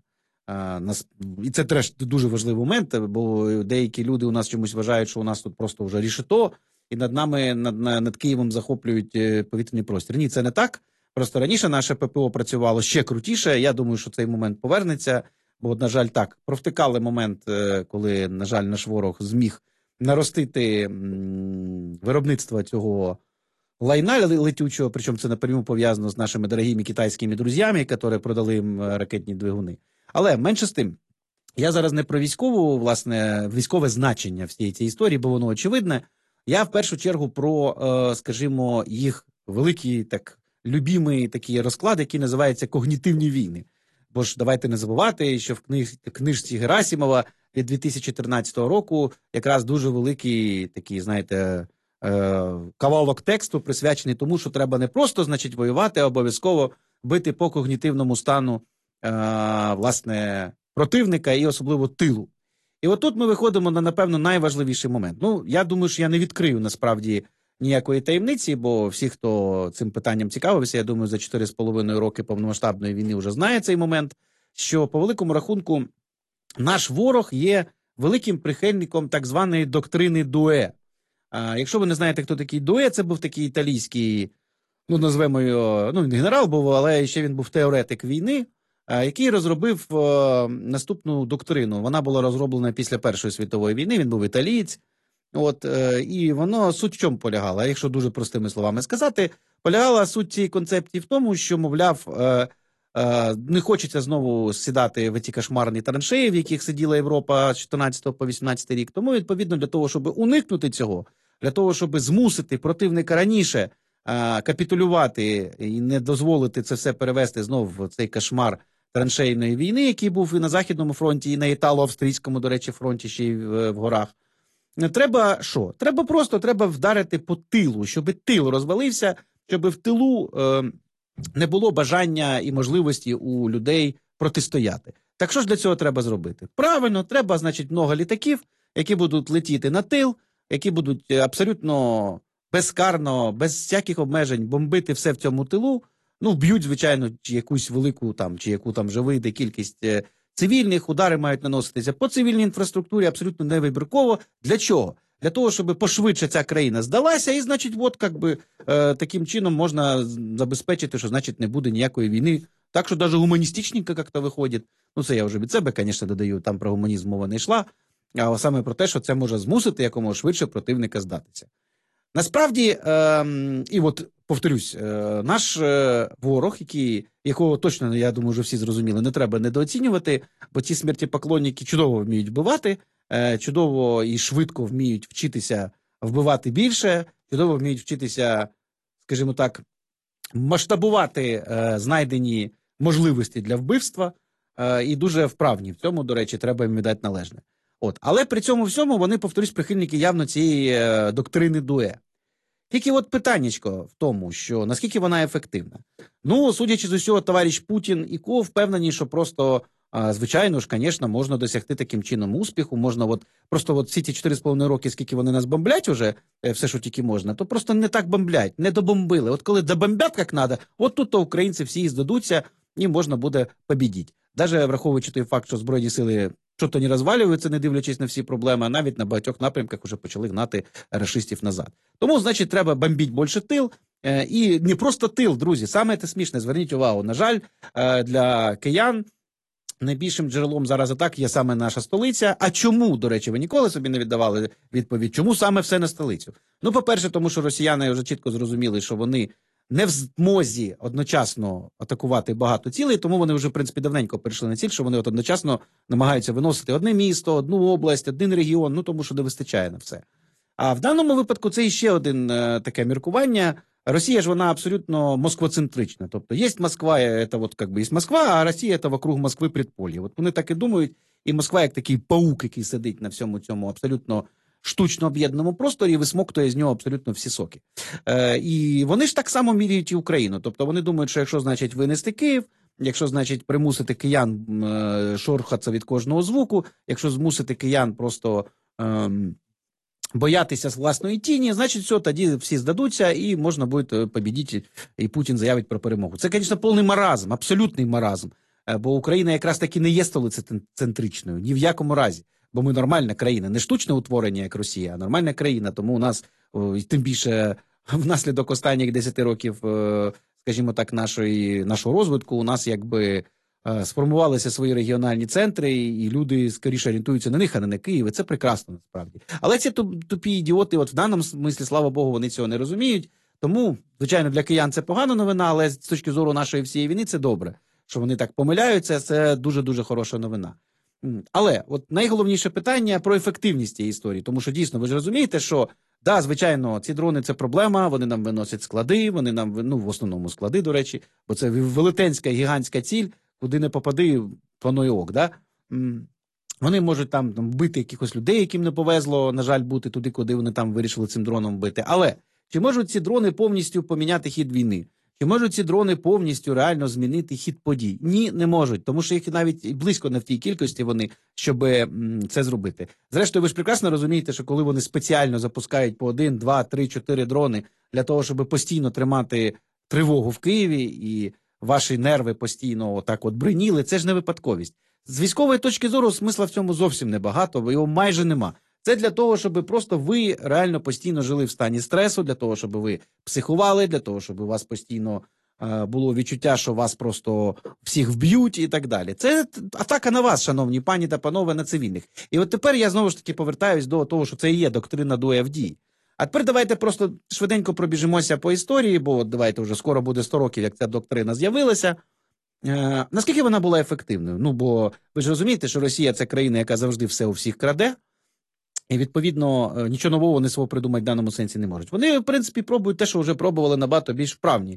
І це теж дуже важливий момент, бо деякі люди у нас чомусь вважають, що у нас тут просто вже рішето, і над нами, над Києвом захоплюють повітряний простір. Ні, це не так. Просто раніше наше ППО працювало ще крутіше. Я думаю, що цей момент повернеться. Бо, на жаль, так, провтикали момент, коли, на жаль, наш ворог зміг наростити виробництво цього лайна летючого, причому це напряму пов'язано з нашими дорогими китайськими друзями, які продали їм ракетні двигуни. Але менше з тим, я зараз не про військову, власне, військове значення всієї цієї історії, бо воно очевидне. Я в першу чергу про, скажімо, їх великий, так, любимий такий розклад, який називається когнітивні війни. Бо ж давайте не забувати, що в книжці Герасимова від 2013 року якраз дуже великий такий, знаєте, кавалок тексту присвячений тому, що треба не просто, значить, воювати, а обов'язково бити по когнітивному стану, власне, противника і особливо тилу. І отут ми виходимо на, напевно, найважливіший момент. Ну, я думаю, що я не відкрию, насправді, ніякої таємниці, бо всі, хто цим питанням цікавився, я думаю, за 4,5 роки повномасштабної війни вже знає цей момент, що по великому рахунку наш ворог є великим прихильником так званої доктрини Дуе. Якщо ви не знаєте, хто такий Дуе, це був такий італійський, ну, назвемо його, ну, він генерал був, але ще він був теоретик війни, який розробив наступну доктрину. Вона була розроблена після Першої світової війни, він був італієць. От, і воно суть в чому полягала, якщо дуже простими словами сказати, полягала суть цієї концепції в тому, що, мовляв, не хочеться знову сідати в ті кошмарні траншеї, в яких сиділа Європа з 14 по 18 рік. Тому, відповідно, для того, щоб уникнути цього, для того, щоб змусити противника раніше капітулювати і не дозволити це все перевести знову в цей кошмар траншейної війни, який був і на Західному фронті, і на Італо-Австрійському, до речі, фронті, ще й в горах. Треба що? Треба вдарити по тилу, щоб тил розвалився, щоб в тилу не було бажання і можливості у людей протистояти. Так що ж для цього треба зробити? Правильно, треба, значить, много літаків, які будуть летіти на тил, які будуть абсолютно безкарно, без всяких обмежень бомбити все в цьому тилу. Ну, б'ють, звичайно, чи якусь велику там, чи яку там вже вийде кількість цивільних, удари мають наноситися по цивільній інфраструктурі абсолютно невибірково. Для чого? Для того, щоб пошвидше ця країна здалася, і, значить, от, как би, таким чином можна забезпечити, що, значить, не буде ніякої війни. Так що навіть гуманістичненько як-то виходить. Ну, це я вже від себе, звісно, додаю, там про гуманізм мова не йшла, а саме про те, що це може змусити якомога швидше противника здатися. Насправді, і от, повторюсь, наш ворог, якого точно, я думаю, вже всі зрозуміли, не треба недооцінювати, бо ці смертєпоклонники чудово вміють вбивати, чудово і швидко вміють вчитися вбивати більше, чудово вміють вчитися, скажімо так, масштабувати знайдені можливості для вбивства, і дуже вправні в цьому, до речі, треба їм віддати належне. От. Але при цьому всьому вони, повторюсь, прихильники явно цієї доктрини Дуе. Тільки от питаннячко в тому, що наскільки вона ефективна. Ну, судячи з усього, товариш Путін і Ко впевнені, що просто звичайно ж, звісно, можна досягти таким чином успіху. Можна просто всі ті 4,5 роки, скільки вони нас бомблять уже, все, що тільки можна, то просто не так бомблять, не добомбили. От коли добомбять, як треба, от тут то українці всі здадуться, і можна буде побідіти. Навіть враховуючи той факт, що Збройні сили що-то не розвалюються, не дивлячись на всі проблеми, а навіть на багатьох напрямках вже почали гнати рашистів назад. Тому, значить, треба бомбити більше тил. І не просто тил, друзі, саме це смішне, зверніть увагу, на жаль, для киян найбільшим джерелом зараз атак є саме наша столиця. А чому, до речі, ви ніколи собі не віддавали відповідь, чому саме все на столицю? Ну, по-перше, тому що росіяни вже чітко зрозуміли, що вони не в змозі одночасно атакувати багато цілей, тому вони вже, в принципі, давненько перейшли на ціль, що вони одночасно намагаються виносити одне місто, одну область, один регіон, тому що не вистачає на все. А в даному випадку це іще один таке міркування. Росія ж вона абсолютно москвоцентрична. Тобто є Москва, це є Москва, а Росія це вокруг Москви предполье. От вони так і думають, і Москва як такий паук, який сидить на всьому цьому абсолютно штучно об'єднаному просторі і висмоктує з нього абсолютно всі соки. І вони ж так само міряють і Україну. Тобто вони думають, що якщо, значить, винести Київ, якщо, значить, примусити киян шорхатися від кожного звуку, якщо змусити киян просто боятися з власної тіні, значить, все, тоді всі здадуться і можна буде побідіти, і Путін заявить про перемогу. Це, звісно, повний маразм, абсолютний маразм, бо Україна якраз таки не є столицентричною, ні в якому разі. Бо ми нормальна країна, не штучне утворення, як Росія, а нормальна країна, тому у нас, тим більше, внаслідок останніх 10 років, скажімо так, нашого розвитку, у нас якби сформувалися свої регіональні центри, і люди скоріше орієнтуються на них, а не на Київ, і це прекрасно, насправді. Але ці тупі ідіоти, в даному смислі, слава Богу, вони цього не розуміють, тому, звичайно, для киян це погана новина, але з точки зору нашої всієї війни це добре, що вони так помиляються, це дуже-дуже хороша новина. Але найголовніше питання про ефективність цієї історії, тому що дійсно ви ж розумієте, що да, звичайно, ці дрони це проблема, вони нам виносять склади, вони нам, в основному склади, до речі, бо це велетенська, гігантська ціль, куди не попади, воно і ок, да? Вони можуть там вбити якихось людей, яким не повезло, на жаль, бути туди, куди вони там вирішили цим дроном вбити. Але чи можуть ці дрони повністю поміняти хід війни? Чи можуть ці дрони повністю реально змінити хід подій? Ні, не можуть, тому що їх навіть близько не в тій кількості вони, щоб це зробити. Зрештою, ви ж прекрасно розумієте, що коли вони спеціально запускають по 1, 2, 3, 4 дрони для того, щоб постійно тримати тривогу в Києві і ваші нерви постійно отак бриніли, це ж не випадковість. З військової точки зору смисла в цьому зовсім небагато, бо його майже нема. Це для того, щоб просто ви реально постійно жили в стані стресу, для того, щоб ви психували, для того, щоб у вас постійно було відчуття, що вас просто всіх вб'ють і так далі. Це атака на вас, шановні пані та панове, на цивільних. І от тепер я знову ж таки повертаюсь до того, що це і є доктрина Дуе в дії. А тепер давайте просто швиденько пробіжимося по історії, бо давайте вже скоро буде 100 років, як ця доктрина з'явилася. Наскільки вона була ефективною? Ну, бо ви ж розумієте, що Росія – це країна, яка завжди все у всіх краде, і, відповідно, нічого нового вони свого придумати в даному сенсі не можуть. Вони, в принципі, пробують те, що вже пробували набагато більш вправні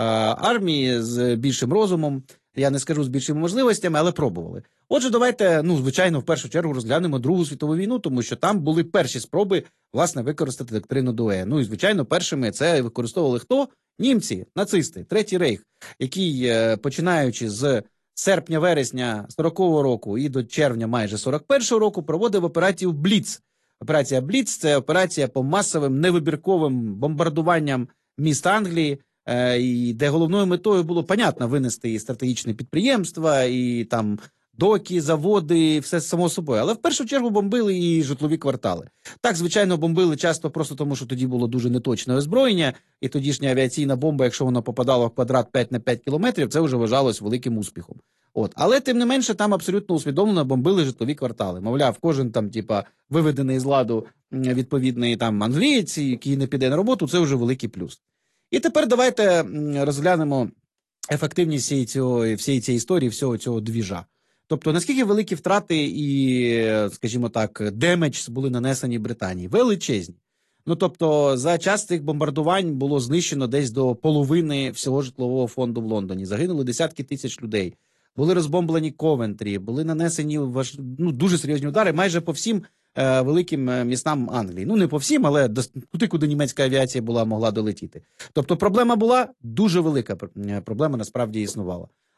армії з більшим розумом, я не скажу з більшими можливостями, але пробували. Отже, давайте, звичайно, в першу чергу розглянемо Другу світову війну, тому що там були перші спроби, власне, використати доктрину Дуе. Ну і, звичайно, першими це використовували хто? Німці, нацисти, Третій Рейх, який, починаючи з серпня-вересня 40-го року і до червня майже 41-го року, проводив операцію «Бліц». Операція «Бліц» – це операція по масовим невибірковим бомбардуванням міст Англії, і де головною метою було, понятно, винести і стратегічні підприємства, і там доки, заводи, все само собою. Але в першу чергу бомбили і житлові квартали. Так, звичайно, бомбили часто просто тому, що тоді було дуже неточне озброєння, і тодішня авіаційна бомба, якщо вона попадала в квадрат 5 на 5 кілометрів, це вже вважалось великим успіхом. Але, тим не менше, там абсолютно усвідомлено бомбили житлові квартали. Мовляв, кожен там, виведений з ладу відповідний там англієць, який не піде на роботу, це вже великий плюс. І тепер давайте розглянемо ефективність всієї цієї історії, всього цього двіжа. Тобто, наскільки великі втрати і, скажімо так, демедж були нанесені Британії? Величезні. Тобто, за час цих бомбардувань було знищено десь до половини всього житлового фонду в Лондоні. Загинули десятки тисяч людей. Були розбомблені Ковентрі, були нанесені дуже серйозні удари майже по всім великим містам Англії. Не по всім, але туди, куди німецька авіація могла долетіти. Тобто проблема була дуже велика, проблема насправді існувала.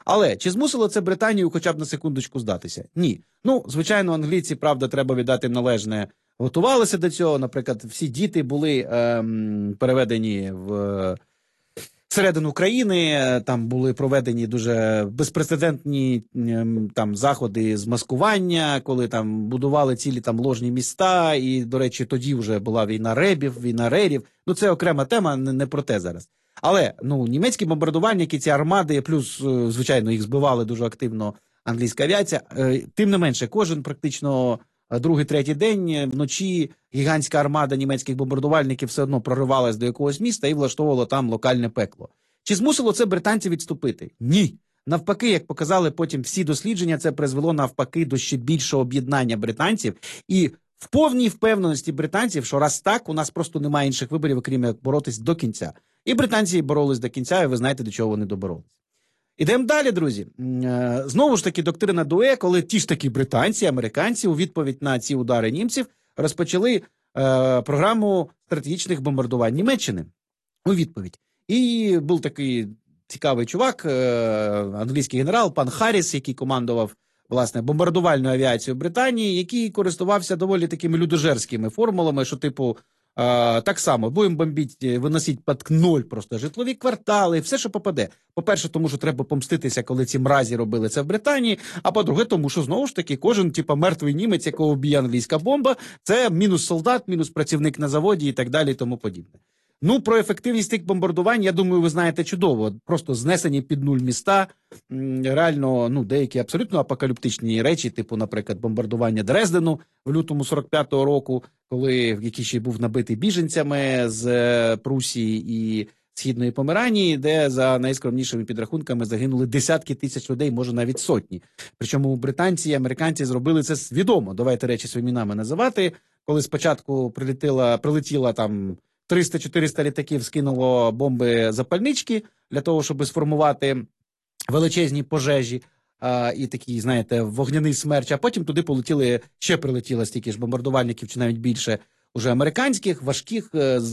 Але чи змусило це Британію хоча б на секундочку здатися? Ні. Ну, звичайно, англійці, правда, треба віддати їм належне, готувалися до цього. Наприклад, всі діти були переведені в середину країни, там були проведені дуже безпрецедентні там заходи з маскування, коли там будували цілі там ложні міста, і, до речі, тоді вже була війна ребів, війна рерів. Ну, це окрема тема, не про те зараз. Але, ну, німецькі бомбардувальники, ці армади, плюс, звичайно, їх збивали дуже активно англійська авіація, тим не менше, кожен практично другий, третій день вночі гігантська армада німецьких бомбардувальників все одно проривалась до якогось міста і влаштовувала там локальне пекло. Чи змусило це британців відступити? Ні. Навпаки, як показали потім всі дослідження, це призвело навпаки до ще більшого об'єднання британців і в повній впевненості британців, що раз так, у нас просто немає інших виборів, окрім як боротись до кінця. І британці боролись до кінця, і ви знаєте, до чого вони доборолись. Ідемо далі, друзі. Знову ж таки, доктрина Дуе, коли ті ж таки британці, американці у відповідь на ці удари німців розпочали програму стратегічних бомбардувань Німеччини у відповідь. І був такий цікавий чувак, англійський генерал, пан Харріс, який командував, власне, бомбардувальною авіацією Британії, який користувався доволі такими людожерськими формулами, що типу, так само, будемо бомбити, виносити під ноль просто житлові квартали, все, що попаде. По-перше, тому що треба помститися, коли ці мразі робили це в Британії, а по-друге, тому що, знову ж таки, кожен, типу, мертвий німець, якого вб'є англійська бомба, це мінус солдат, мінус працівник на заводі і так далі і тому подібне. Ну, про ефективність тих бомбардувань, я думаю, ви знаєте чудово. Просто знесені під нуль міста, реально, ну, деякі абсолютно апокаліптичні речі, типу, наприклад, бомбардування Дрездену в лютому 45-го року, який ще був набитий біженцями з Прусії і Східної Померанії, де за найскромнішими підрахунками загинули десятки тисяч людей, може навіть сотні. Причому британці і американці зробили це свідомо, давайте речі своїми іменами називати, коли спочатку прилетіла там 300-400 літаків, скинуло бомби запальнички для того, щоб сформувати величезні пожежі і такий, знаєте, вогняний смерч, а потім туди ще прилетіло стільки ж бомбардувальників, чи навіть більше, уже американських, важких,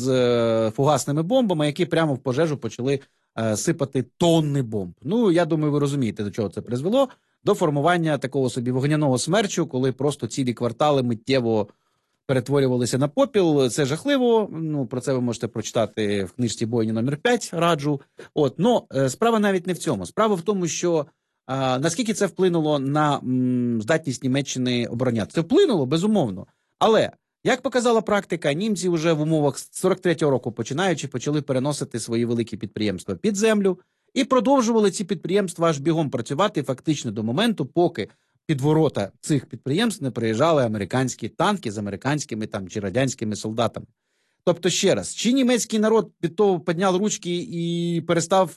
з фугасними бомбами, які прямо в пожежу почали сипати тонни бомб. Ну, я думаю, ви розумієте, до чого це призвело. До формування такого собі вогняного смерчу, коли просто цілі квартали миттєво перетворювалися на попіл. Це жахливо. Ну, про це ви можете прочитати в книжці «Бойня номер 5», раджу. Но справа навіть не в цьому. Справа в тому, що наскільки це вплинуло на здатність Німеччини оборонятися. Це вплинуло, безумовно. Але, як показала практика, німці вже в умовах з 43-го року починаючи почали переносити свої великі підприємства під землю і продовжували ці підприємства аж бігом працювати фактично до моменту, поки під ворота цих підприємств не приїжджали американські танки з американськими там чи радянськими солдатами. Тобто, ще раз, чи німецький народ від того підняв ручки і перестав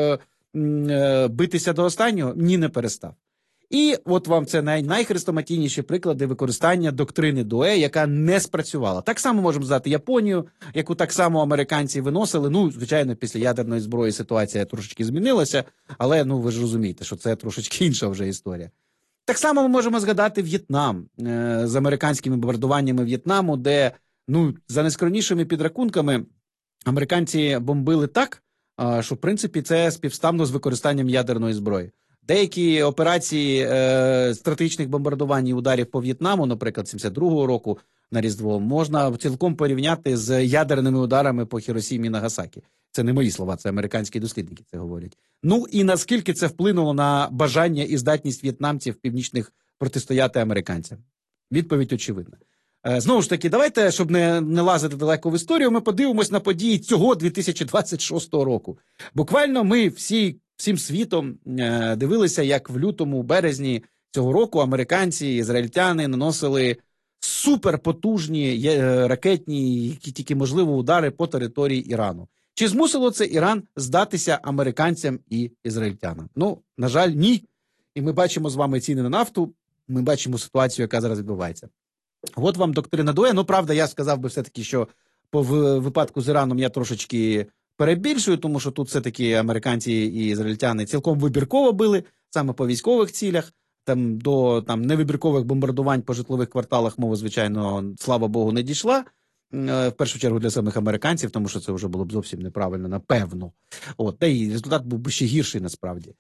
битися до останнього? Ні, не перестав. І от вам це найхрестоматійніші приклади використання доктрини Дуе, яка не спрацювала. Так само можемо сказати Японію, яку так само американці виносили. Ну, звичайно, після ядерної зброї ситуація трошечки змінилася, але, ну, ви ж розумієте, що це трошечки інша вже історія. Так само ми можемо згадати В'єтнам з американськими бомбардуваннями В'єтнаму, де, ну, за найскромнішими підрахунками, американці бомбили так, що, в принципі, це співставно з використанням ядерної зброї. Деякі операції стратегічних бомбардувань і ударів по В'єтнаму, наприклад, 72-го року на Різдво, можна цілком порівняти з ядерними ударами по Хіросімі і Нагасакі. Це не мої слова, це американські дослідники це говорять. Ну і наскільки це вплинуло на бажання і здатність в'єтнамців північних протистояти американцям? Відповідь очевидна. Знову ж таки, давайте, щоб не лазити далеко в історію, ми подивимось на події цього 2026 року. Буквально ми всім світом дивилися, як в лютому, березні цього року американці, ізраїльтяни наносили суперпотужні ракетні, які тільки можливо, удари по території Ірану. Чи змусило це Іран здатися американцям і ізраїльтянам? Ну, на жаль, ні. І ми бачимо з вами ціни на нафту, ми бачимо ситуацію, яка зараз відбувається. От вам доктрина Дуе. Ну, правда, я сказав би все-таки, що по випадку з Іраном я трошечки перебільшую, тому що тут все-таки американці і ізраїльтяни цілком вибірково били, саме по військових цілях. Там до невибіркових бомбардувань по житлових кварталах мова, звичайно, слава Богу, не дійшла. В першу чергу для самих американців, тому що це вже було б зовсім неправильно, напевно. Та й результат був би ще гірший насправді.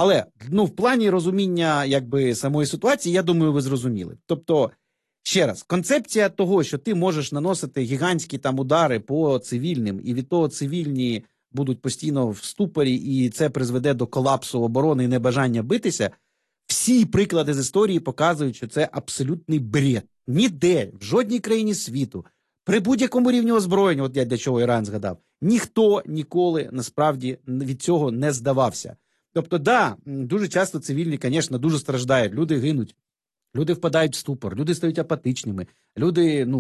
Але в плані розуміння самої ситуації, я думаю, ви зрозуміли. Тобто, ще раз, концепція того, що ти можеш наносити гігантські удари по цивільним, і від того цивільні будуть постійно в ступорі, і це призведе до колапсу оборони і небажання битися, всі приклади з історії показують, що це абсолютний бред. Ніде, в жодній країні світу, при будь-якому рівні озброєння, от я для чого Іран згадав, ніхто ніколи насправді від цього не здавався. Тобто, дуже часто цивільні, звісно, дуже страждають, люди гинуть, люди впадають в ступор, люди стають апатичними, люди,